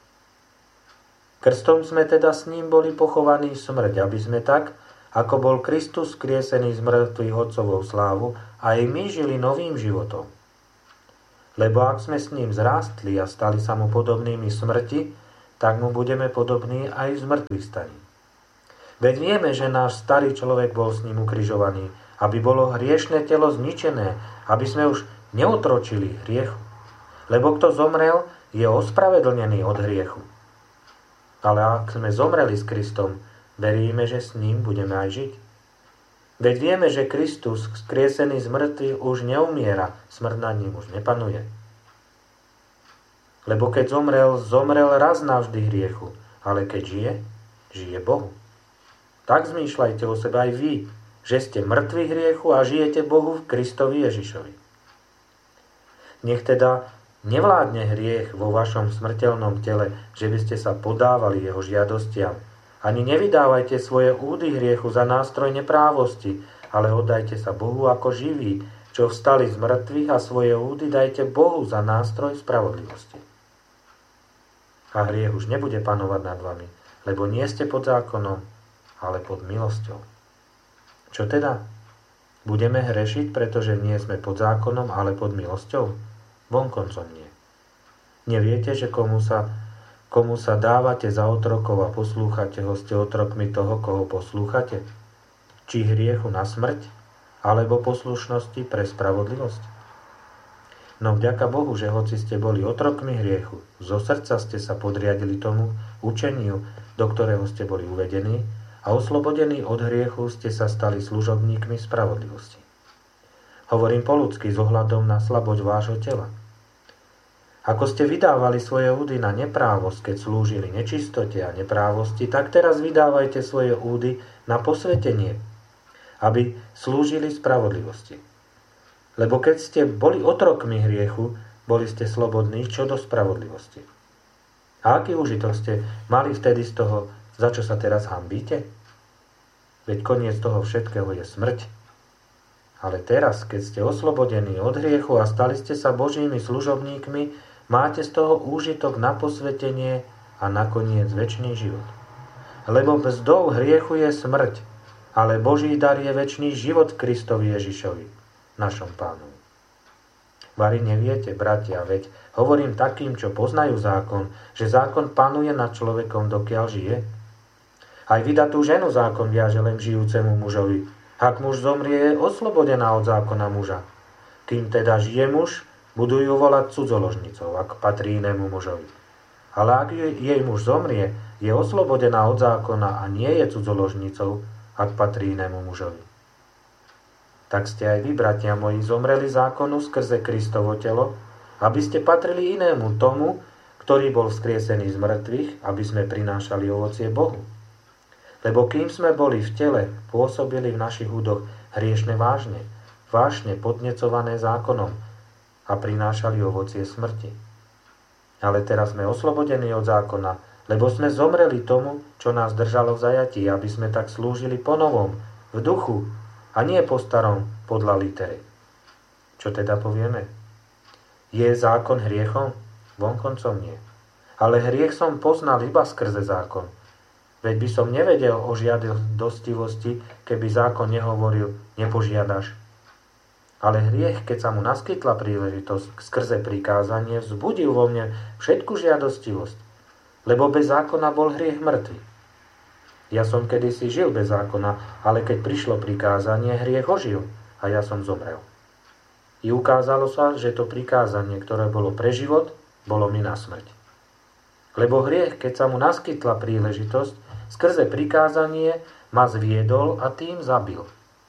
Krstom sme teda s ním boli pochovaní v smrť, aby sme tak, ako bol Kristus skriesený z mŕtvych otcovou slávu, aj my žili novým životom. Lebo ak sme s ním zrástli a stali sa mu podobnými smrti, tak mu budeme podobní aj v zmrtvých staní. Veď vieme, že náš starý človek bol s ním ukrižovaný, aby bolo hriešne telo zničené, aby sme už neotročili hriechu. Lebo kto zomrel, je ospravedlnený od hriechu. Ale ak sme zomreli s Kristom, veríme, že s ním budeme aj žiť. Veď vieme, že Kristus, vzkriesený z mŕtvych, už neumiera, smrť nad ním už nepanuje. Lebo keď zomrel raz navždy hriechu, ale keď žije, žije Bohu. Tak zmýšľajte o sebe aj vy, že ste mŕtvi hriechu a žijete Bohu v Kristovi Ježišovi. Nech teda nevládne hriech vo vašom smrteľnom tele, že by ste sa podávali jeho žiadostiam. Ani nevydávajte svoje údy hriechu za nástroj neprávosti, ale oddajte sa Bohu ako živí, čo vstali z mŕtvych, a svoje údy dajte Bohu za nástroj spravodlivosti. A hriech už nebude panovať nad vami, lebo nie ste pod zákonom, ale pod milosťou. Čo teda? Budeme hrešiť, pretože nie sme pod zákonom, ale pod milosťou? Vonkoncom nie. Neviete, že komu sa dávate za otrokov a poslúchate ho, ste otrokmi toho, koho poslúchate? Či hriechu na smrť, alebo poslušnosti pre spravodlivosť? No vďaka Bohu, že hoci ste boli otrokmi hriechu, zo srdca ste sa podriadili tomu učeniu, do ktorého ste boli uvedení, a oslobodení od hriechu ste sa stali služobníkmi spravodlivosti. Hovorím po ľudsky s ohľadom na slabosť vášho tela. Ako ste vydávali svoje údy na neprávosť, keď slúžili nečistote a neprávosti, tak teraz vydávajte svoje údy na posvetenie, aby slúžili spravodlivosti. Lebo keď ste boli otrokmi hriechu, boli ste slobodní čo do spravodlivosti. A aký užitok ste mali vtedy z toho, za čo sa teraz hanbíte? Veď koniec toho všetkého je smrť. Ale teraz, keď ste oslobodení od hriechu a stali ste sa Božími služobníkmi, máte z toho úžitok na posvetenie a nakoniec večný život. Lebo mzdou hriechu je smrť, ale Boží dar je večný život v Kristovi Ježišovi, našom Pánovi. Vari neviete, bratia, veď hovorím takým, čo poznajú zákon, že zákon panuje nad človekom, dokiaľ žije. Aj vydatú ženu zákon viaže len žijúcemu mužovi. Ak muž zomrie, je oslobodená od zákona muža. Kým teda žije muž, budú ju volať cudzoložnicou, ak patrí inému mužovi. Ale ak jej muž zomrie, je oslobodená od zákona a nie je cudzoložnicou, ak patrí inému mužovi. Tak ste aj vy, bratia moji, zomreli zákonu skrze Kristovo telo, aby ste patrili inému tomu, ktorý bol vzkriesený z mŕtvych, aby sme prinášali ovocie Bohu. Lebo kým sme boli v tele, pôsobili v našich údoch hriešne vášne podnecované zákonom a prinášali ovocie smrti. Ale teraz sme oslobodení od zákona, lebo sme zomreli tomu, čo nás držalo v zajatí, aby sme tak slúžili po novom, v duchu, a nie po starom, podľa litery. Čo teda povieme? Je zákon hriechom? Vonkoncom nie. Ale hriech som poznal iba skrze zákon. Veď by som nevedel o žiadostivosti, keby zákon nehovoril, nepožiadaš. Ale hriech, keď sa mu naskytla príležitosť skrze prikázanie, vzbudil vo mne všetku žiadostivosť, lebo bez zákona bol hriech mŕtvy. Ja som kedysi žil bez zákona, ale keď prišlo prikázanie, hriech ožil a ja som zomrel. I ukázalo sa, že to prikázanie, ktoré bolo pre život, bolo mi na smrť. Lebo hriech, keď sa mu naskytla príležitosť, skrze prikázanie ma zviedol a tým zabil.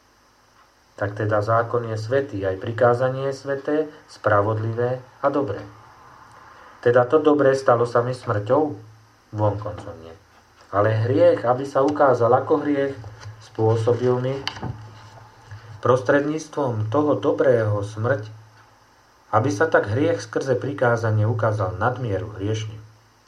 Tak teda zákon je svätý, aj prikázanie je sväté, spravodlivé a dobré. Teda to dobré stalo sa mi smrťou? Vonkoncom nie. Ale hriech, aby sa ukázal ako hriech, spôsobil mi prostredníctvom toho dobrého smrť, aby sa tak hriech skrze prikázanie ukázal nadmieru hriešným.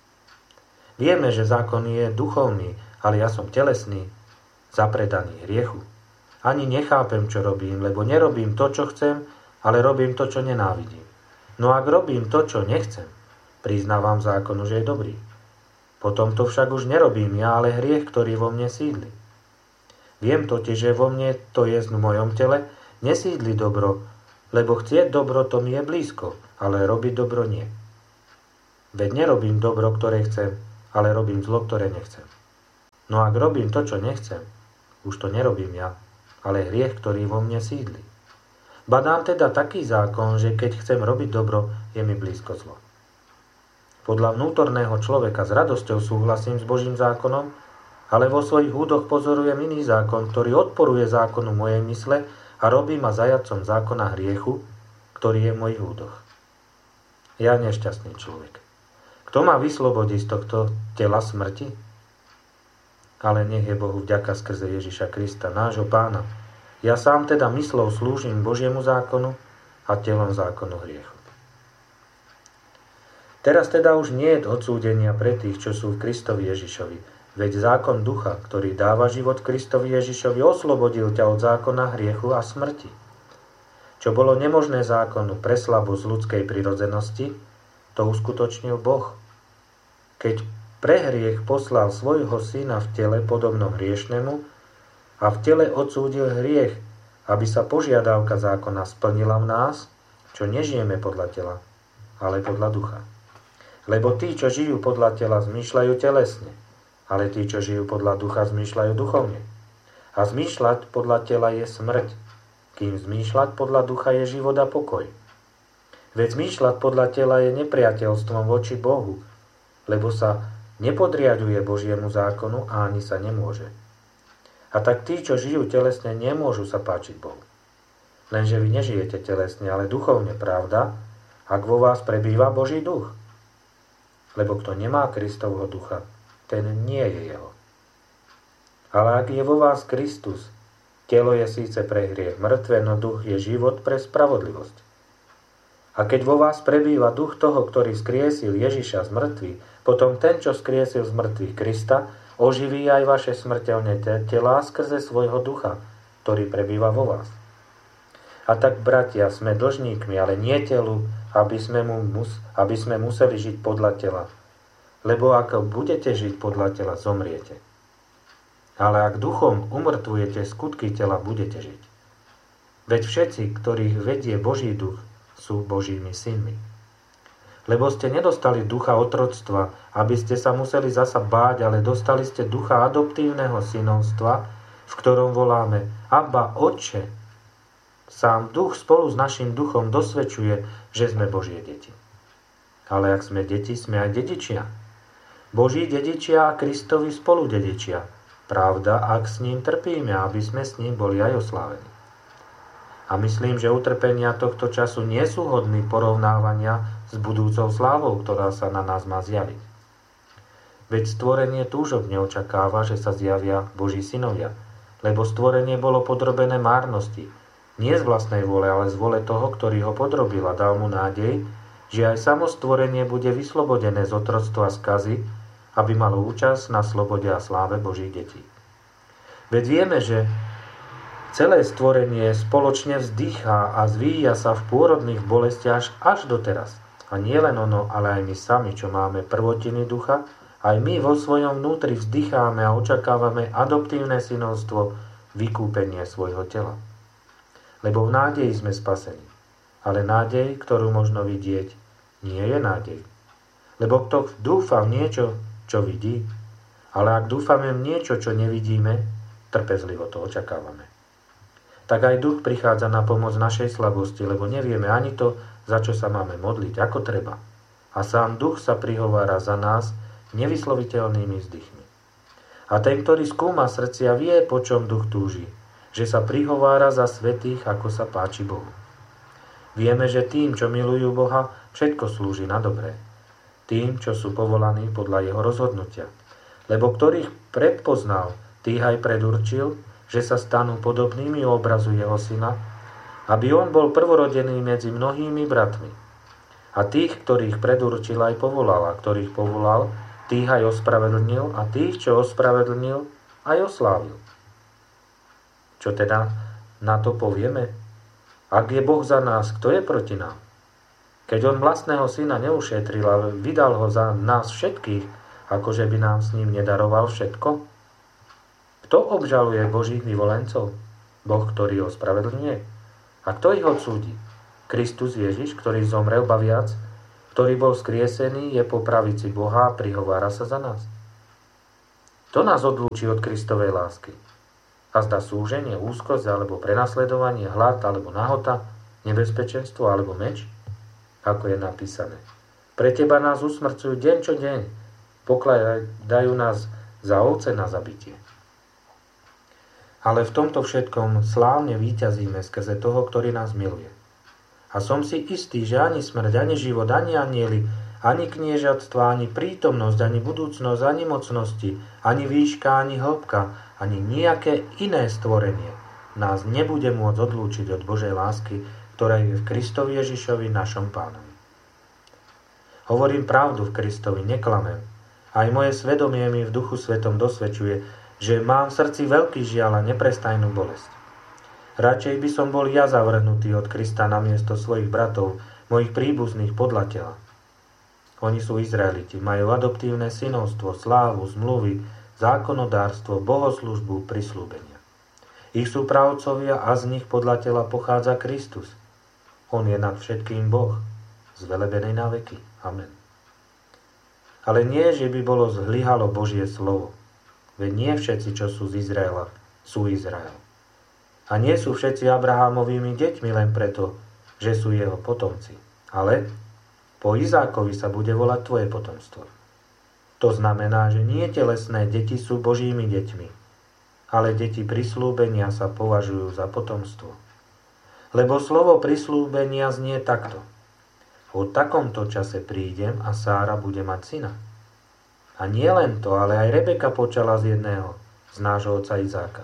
Vieme, že zákon je duchovný, ale ja som telesný, zapredaný hriechu. Ani nechápem, čo robím, lebo nerobím to, čo chcem, ale robím to, čo nenávidím. No ak robím to, čo nechcem, priznávam zákonu, že je dobrý. Potom to však už nerobím ja, ale hriech, ktorý vo mne sídli. Viem totiž, že vo mne, to jest v mojom tele, nesídli dobro, lebo chcieť dobro to mi je blízko, ale robiť dobro nie. Veď nerobím dobro, ktoré chcem, ale robím zlo, ktoré nechcem. No ak robím to, čo nechcem, už to nerobím ja, ale hriech, ktorý vo mne sídli. Badám teda taký zákon, že keď chcem robiť dobro, je mi blízko zlo. Podľa vnútorného človeka s radosťou súhlasím s Božím zákonom, ale vo svojich údoch pozorujem iný zákon, ktorý odporuje zákonu mojej mysle a robí ma zajatcom zákona hriechu, ktorý je v mojich údoch. Ja nešťastný človek. Kto ma vyslobodí z tohto tela smrti? Ale nech je Bohu vďaka skrze Ježiša Krista, nášho Pána. Ja sám teda myslou slúžim Božiemu zákonu a telom zákonu hriechu. Teraz teda už nie je odsúdenia pre tých, čo sú v Kristovi Ježišovi. Veď zákon ducha, ktorý dáva život Kristovi Ježišovi, oslobodil ťa od zákona hriechu a smrti. Čo bolo nemožné zákonu pre slabosť ľudskej prirodzenosti, to uskutočnil Boh. Keď pre hriech poslal svojho syna v tele podobno hriešnemu a v tele odsúdil hriech, aby sa požiadavka zákona splnila v nás, čo nežijeme podľa tela, ale podľa ducha. Lebo tí, čo žijú podľa tela, zmýšľajú telesne, ale tí, čo žijú podľa ducha, zmýšľajú duchovne. A zmýšľať podľa tela je smrť, kým zmýšľať podľa ducha je život a pokoj. Veď zmýšľať podľa tela je nepriateľstvom voči Bohu, lebo sa nepodriaďuje Božiemu zákonu a ani sa nemôže. A tak tí, čo žijú telesne, nemôžu sa páčiť Bohu. Lenže vy nežijete telesne, ale duchovne, pravda, ak vo vás prebýva Boží duch. Lebo kto nemá Kristovho ducha, ten nie je jeho. Ale ak je vo vás Kristus, telo je síce pre hriech mŕtve, no duch je život pre spravodlivosť. A keď vo vás prebýva duch toho, ktorý skriesil Ježiša z mŕtvych, potom ten, čo skriesil z mŕtvych Krista, oživí aj vaše smrteľné telá skrze svojho ducha, ktorý prebýva vo vás. A tak, bratia, sme dlžníkmi, ale nie telu, aby sme museli žiť podľa tela. Lebo ak budete žiť podľa tela, zomriete. Ale ak duchom umrtvujete skutky tela, budete žiť. Veď všetci, ktorých vedie Boží duch, sú Božími synmi. Lebo ste nedostali ducha otroctva, aby ste sa museli zasa báť, ale dostali ste ducha adoptívneho synovstva, v ktorom voláme Abba, Otče. Sám duch spolu s našim duchom dosvedčuje, že sme Božie deti. Ale ak sme deti, sme aj dedičia. Boží dedičia a Kristovi spolu dedičia. Pravda, ak s ním trpíme, aby sme s ním boli aj oslávení. A myslím, že utrpenia tohto času nie sú hodní porovnávania s budúcou slávou, ktorá sa na nás má zjaviť. Veď stvorenie túžobne očakáva, že sa zjavia Boží synovia, lebo stvorenie bolo podrobené márnosti, nie z vlastnej vôle, ale z vôle toho, ktorý ho podrobil a dal mu nádej, že aj samo stvorenie bude vyslobodené z otroctva skazy, aby malo účasť na slobode a sláve Božích detí. Veď vieme, že celé stvorenie spoločne vzdychá a zvíja sa v pôrodných bolestiach až doteraz. A nie len ono, ale aj my sami, čo máme prvotiny ducha, aj my vo svojom vnútri vzdycháme a očakávame adoptívne synovstvo, vykúpenie svojho tela. Lebo v nádeji sme spasení. Ale nádej, ktorú možno vidieť, nie je nádej. Lebo kto dúfa v niečo, čo vidí, ale ak dúfame v niečo, čo nevidíme, trpezlivo to očakávame. Tak aj duch prichádza na pomoc našej slabosti, lebo nevieme ani to, za čo sa máme modliť, ako treba. A sám duch sa prihovára za nás nevysloviteľnými vzdychmi. A ten, ktorý skúma srdcia, vie, po čom duch túži, že sa prihovára za svätých, ako sa páči Bohu. Vieme, že tým, čo milujú Boha, všetko slúži na dobré. Tým, čo sú povolaní podľa jeho rozhodnutia. Lebo ktorých predpoznal, tých aj predurčil, že sa stanú podobnými obrazu jeho syna, aby on bol prvorodený medzi mnohými bratmi. A tých, ktorých predurčil, aj povolal, a ktorých povolal, tých aj ospravedlnil, a tých, čo ospravedlnil, aj oslávil. Čo teda na to povieme? Ak je Boh za nás, kto je proti nám? Keď on vlastného syna neušetril, ale vydal ho za nás všetkých, akože by nám s ním nedaroval všetko? Kto obžaluje Božích vyvolencov? Boh, ktorý ho spravedlňuje? A kto ich odsúdi? Kristus Ježiš, ktorý zomrel, ba viac, ktorý bol skriesený, je po pravici Boha a prihovára sa za nás. To nás odlúči od Kristovej lásky. A zda súženie, úzkosť, alebo prenasledovanie, hlad, alebo nahota, nebezpečenstvo, alebo meč, ako je napísané. Pre teba nás usmrcujú deň čo deň, pokladajú nás za ovce na zabitie. Ale v tomto všetkom slávne víťazíme skrze toho, ktorý nás miluje. A som si istý, že ani smrť, ani život, ani anjeli, ani kniežatstva, ani prítomnosť, ani budúcnosť, ani mocnosti, ani výška, ani hĺbka, ani nejaké iné stvorenie nás nebude môcť odlúčiť od Božej lásky, ktorá je v Kristovi Ježišovi, našom Pánovi. Hovorím pravdu v Kristovi, neklamem. Aj moje svedomie mi v Duchu Svetom dosvedčuje, že mám v srdci veľký žiaľ a neprestajnú bolesť. Radšej by som bol ja zavrhnutý od Krista namiesto svojich bratov, mojich príbuzných podľa tela. Oni sú Izraeliti, majú adoptívne synovstvo, slávu, zmluvy, zákonodárstvo, bohoslužbu, prisľúbenia. Ich sú pravcovia a z nich podľa tela pochádza Kristus. On je nad všetkým Boh, zvelebený na veky. Amen. Ale nie, že by bolo zlyhalo Božie slovo. Veď nie všetci, čo sú z Izraela, sú Izrael. A nie sú všetci Abrahámovými deťmi len preto, že sú jeho potomci. Ale po Izákovi sa bude volať tvoje potomstvo. To znamená, že nie telesné deti sú Božími deťmi, ale deti prisľúbenia sa považujú za potomstvo. Lebo slovo prisľúbenia znie takto. O takomto čase prídem a Sára bude mať syna. A nie len to, ale aj Rebeka počala z jedného, z nášho otca Izáka.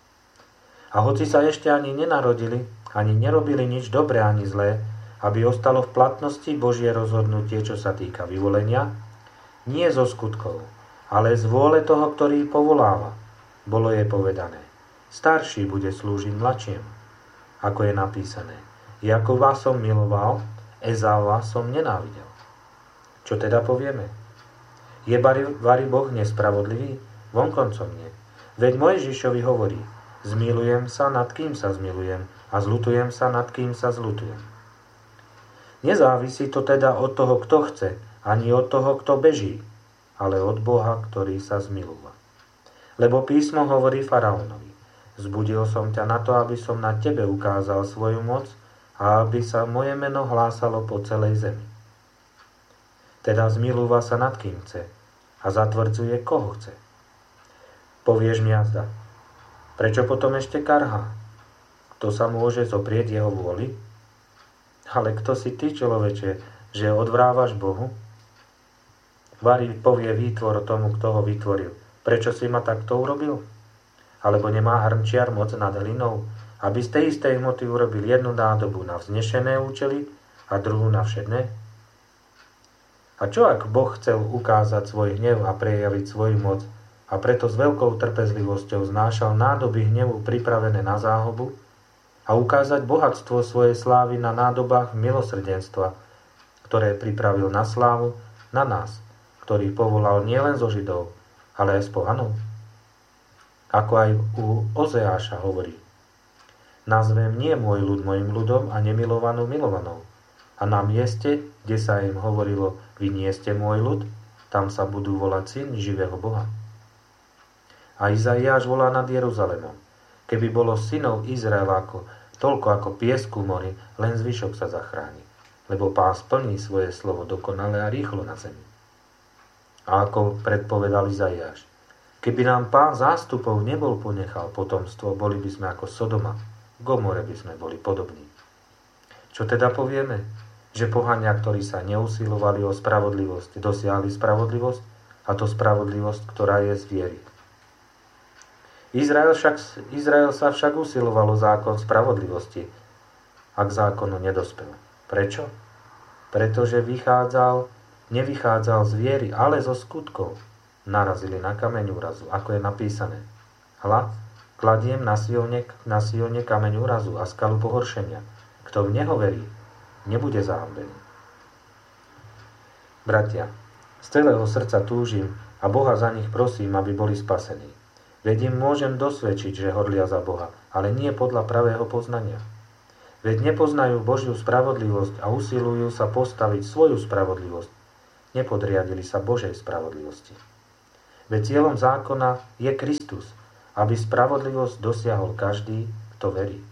A hoci sa ešte ani nenarodili, ani nerobili nič dobré ani zlé, aby ostalo v platnosti Božie rozhodnutie, čo sa týka vyvolenia, nie zo skutkov, ale z vôle toho, ktorý povoláva. Bolo jej povedané, starší bude slúžiť mladšiemu, ako je napísané. Jakova som miloval, Ezáva som nenávidel. Čo teda povieme? Je vari Boh nespravodlivý? Vonkoncom nie. Veď Mojžišovi hovorí, zmilujem sa, nad kým sa zmilujem, a zľutujem sa, nad kým sa zľutujem. Nezávisí to teda od toho, kto chce, ani od toho, kto beží, ale od Boha, ktorý sa zmilúva. Lebo písmo hovorí faraónovi, zbudil som ťa na to, aby som na tebe ukázal svoju moc a aby sa moje meno hlásalo po celej zemi. Teda zmilúva sa nad kým chce a zatvrdzuje, koho chce. Povieš mi azda, prečo potom ešte karhá? Kto sa môže zoprieť jeho vôli? Ale kto si ty, človeče, že odvrávaš Bohu? Vari povie výtvor tomu, kto ho vytvoril. Prečo si ma takto urobil? Alebo nemá hrnčiar moc nad hlinou, aby z tej istej hmoty urobil jednu nádobu na vznešené účely a druhú na všedné? A čo ak Boh chcel ukázať svoj hnev a prejaviť svoju moc a preto s veľkou trpezlivosťou znášal nádoby hnevu pripravené na záhubu a ukázať bohatstvo svojej slávy na nádobách milosrdenstva, ktoré pripravil na slávu na nás, ktorý povolal nielen zo Židov, ale aj z pohanov? Ako aj u Ozeáša hovorí, nazvem nie môj ľud mojim ľudom a nemilovanú milovanou. A na mieste, kde sa im hovorilo, vy nie ste môj ľud, tam sa budú volať syn živého Boha. A Izaiáš volá nad Jeruzalemom. Keby bolo synov Izraela toľko ako piesku mori, len zvyšok sa zachráni. Lebo Pán splní svoje slovo dokonale a rýchlo na zemi. A ako predpovedal Izaiáš, keby nám Pán zástupov nebol ponechal potomstvo, boli by sme ako Sodoma, Gomore by sme boli podobní. Čo teda povieme? Že pohania, ktorí sa neusilovali o spravodlivosť, dosiahli spravodlivosť, a to spravodlivosť, ktorá je z viery. Izrael sa však usiloval o zákon spravodlivosti a k zákonu nedospel. Prečo? Pretože nevychádzal z viery, ale zo skutkov. Narazili na kameň úrazu, ako je napísané. Hľa, kladiem na Sione kameň úrazu a skalu pohoršenia. Kto v neho verí, nebude zahambený. Bratia, z celého srdca túžim a Boha za nich prosím, aby boli spasení. Veď im môžem dosvedčiť, že horlia za Boha, ale nie podľa pravého poznania. Veď nepoznajú Božiu spravodlivosť a usilujú sa postaviť svoju spravodlivosť. Nepodriadili sa Božej spravodlivosti. Veď cieľom zákona je Kristus, aby spravodlivosť dosiahol každý, kto verí.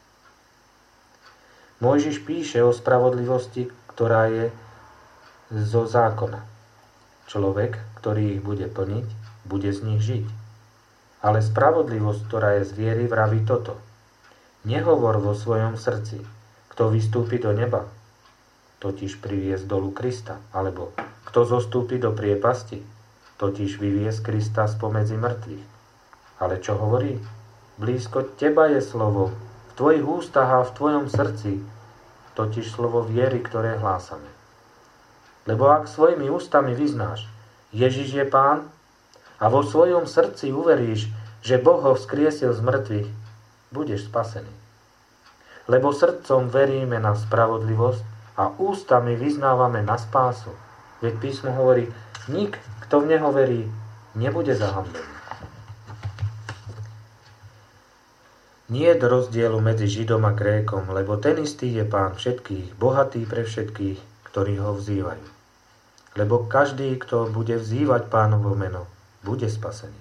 Mojžiš píše o spravodlivosti, ktorá je zo zákona. Človek, ktorý ich bude plniť, bude z nich žiť. Ale spravodlivosť, ktorá je z viery, vraví toto. Nehovor vo svojom srdci, kto vystúpi do neba, totiž priviesť dolu Krista, alebo kto zostúpi do priepasti, totiž vyviesť Krista spomedzi mŕtvych. Ale čo hovorí? Blízko teba je slovo, v tvojich ústach a v tvojom srdci, totiž slovo viery, ktoré hlásame. Lebo ak svojimi ústami vyznáš, Ježiš je Pán, a vo svojom srdci uveríš, že Boh ho vzkriesil z mŕtvych, budeš spasený. Lebo srdcom veríme na spravodlivosť a ústami vyznávame na spásu. Veď písmo hovorí, nik, kto v neho verí, nebude zahambený. Nie je rozdielu medzi Židom a Grékom, lebo ten istý je Pán všetkých, bohatý pre všetkých, ktorí ho vzývajú. Lebo každý, kto bude vzývať Pánovo meno, bude spasený.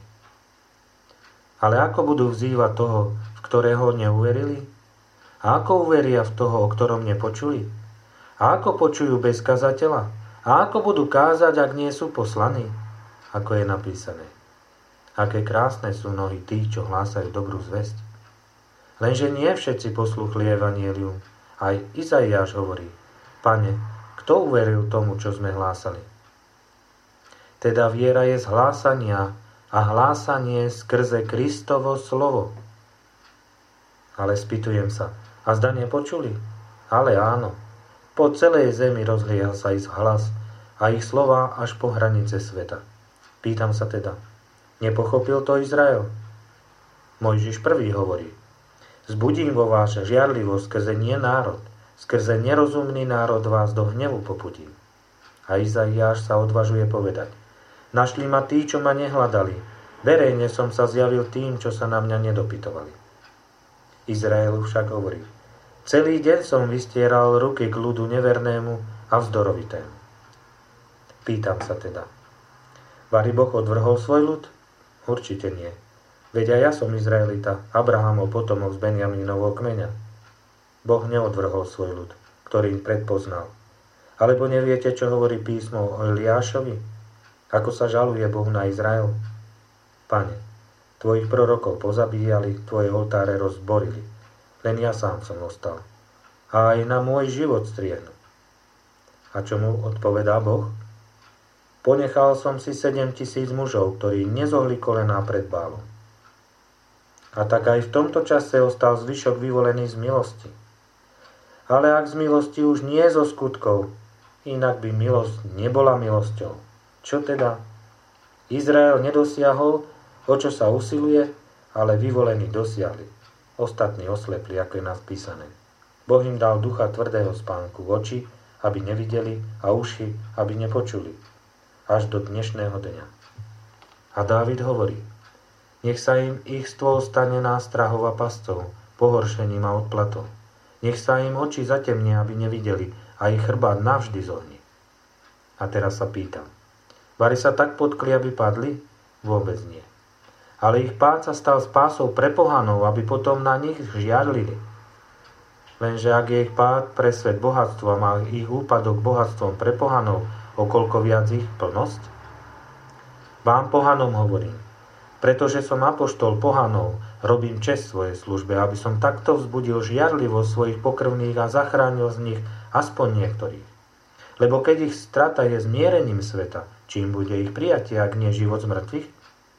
Ale ako budú vzývať toho, v ktorého neuverili? A ako uveria v toho, o ktorom nepočuli? A ako počujú bez kazateľa? A ako budú kázať, ak nie sú poslaní? Ako je napísané. Aké krásne sú nohy tých, čo hlásajú dobrú zvesť. Lenže nie všetci poslúchli evanjelium. Aj Izaiáš hovorí, Pane, kto uveril tomu, čo sme hlásali? Teda viera je z hlásania a hlásanie skrze Kristovo slovo. Ale spýtujem sa, a zda nepočuli? Ale áno, po celej zemi rozliehal sa ich hlas a ich slova až po hranice sveta. Pýtam sa teda, nepochopil to Izrael? Mojžiš prvý hovorí, zbudím vo vás žiarlivosť skrze nie národ, skrze nerozumný národ vás do hnevu popudím. A Izaiáš sa odvažuje povedať, našli ma tí, čo ma nehľadali, verejne som sa zjavil tým, čo sa na mňa nedopytovali. Izraelu však hovorí, celý deň som vystieral ruky k ľudu nevernému a vzdorovitému. Pýtam sa teda, vari Boh odvrhol svoj ľud? Určite nie. Veď aj ja som Izraelita, Abrahamov potomok z Benjamínovho kmeňa. Boh neodvrhol svoj ľud, ktorý im predpoznal. Alebo neviete, čo hovorí písmo o Eliášovi? Ako sa žaluje Boh na Izrael? Pane, tvojich prorokov pozabíjali, tvoje oltáre rozborili. Len ja sám som ostal. A aj na môj život striehnu. A čo mu odpovedá Boh? Ponechal som si 7 000 mužov, ktorí nezohli kolená pred Bálom. A tak aj v tomto čase ostal zvyšok vyvolený z milosti. Ale ak z milosti už nie zo skutkov, inak by milosť nebola milosťou. Čo teda? Izrael nedosiahol, o čo sa usiluje, ale vyvolení dosiahli. Ostatní oslepli, ako je napísané. Boh im dal ducha tvrdého spánku, oči, aby nevideli, a uši, aby nepočuli. Až do dnešného dňa. A Dávid hovorí, nech sa im ich stôl stane nástrahou a pascov, pohoršením a odplatou. Nech sa im oči zatemnia, aby nevideli, a ich chrbát navždy zohni. A teraz sa pýtam, vari sa tak potkli, aby padli? Vôbec nie. Ale ich pád sa stal spásou pre pohanov, aby potom na nich žiarlili. Lenže ak je ich pád pre svet bohatstvom a ich úpadok bohatstvom pre pohanov, okoľko viac ich plnosť? Vám pohanom hovorím, pretože som apoštol pohanov, robím česť svojej službe, aby som takto vzbudil žiarlivosť svojich pokrvných a zachránil z nich aspoň niektorých. Lebo keď ich strata je zmierením sveta, čím bude ich prijatie, ak nie život z mŕtvych?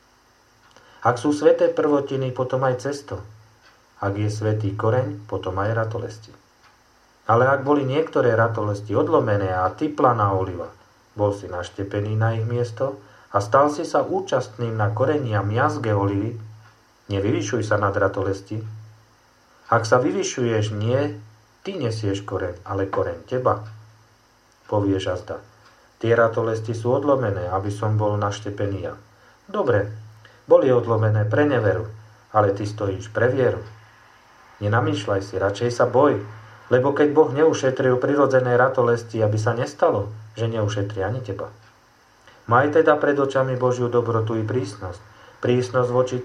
Ak sú sveté prvotiny, potom aj cesto. Ak je svätý koreň, potom aj ratolesti. Ale ak boli niektoré ratolesti odlomené a typlaná oliva, bol si naštepený na ich miesto a stal si sa účastným na koreni a miazge olivy, nevyvyšuj sa nad ratolesti. Ak sa vyvyšuješ, nie, ty nesieš koreň, ale koreň teba. Povieš azda, tie ratolesti sú odlomené, aby som bol naštepený ja. Dobre, boli odlomené pre neveru, ale ty stojíš pre vieru. Nenamýšľaj si, radšej sa boj, Lebo keď Boh neušetril prirodzené ratolesti, aby sa nestalo, že neušetrí ani teba. Maj teda pred očami Božiu dobrotu i prísnosť. Prísnosť voči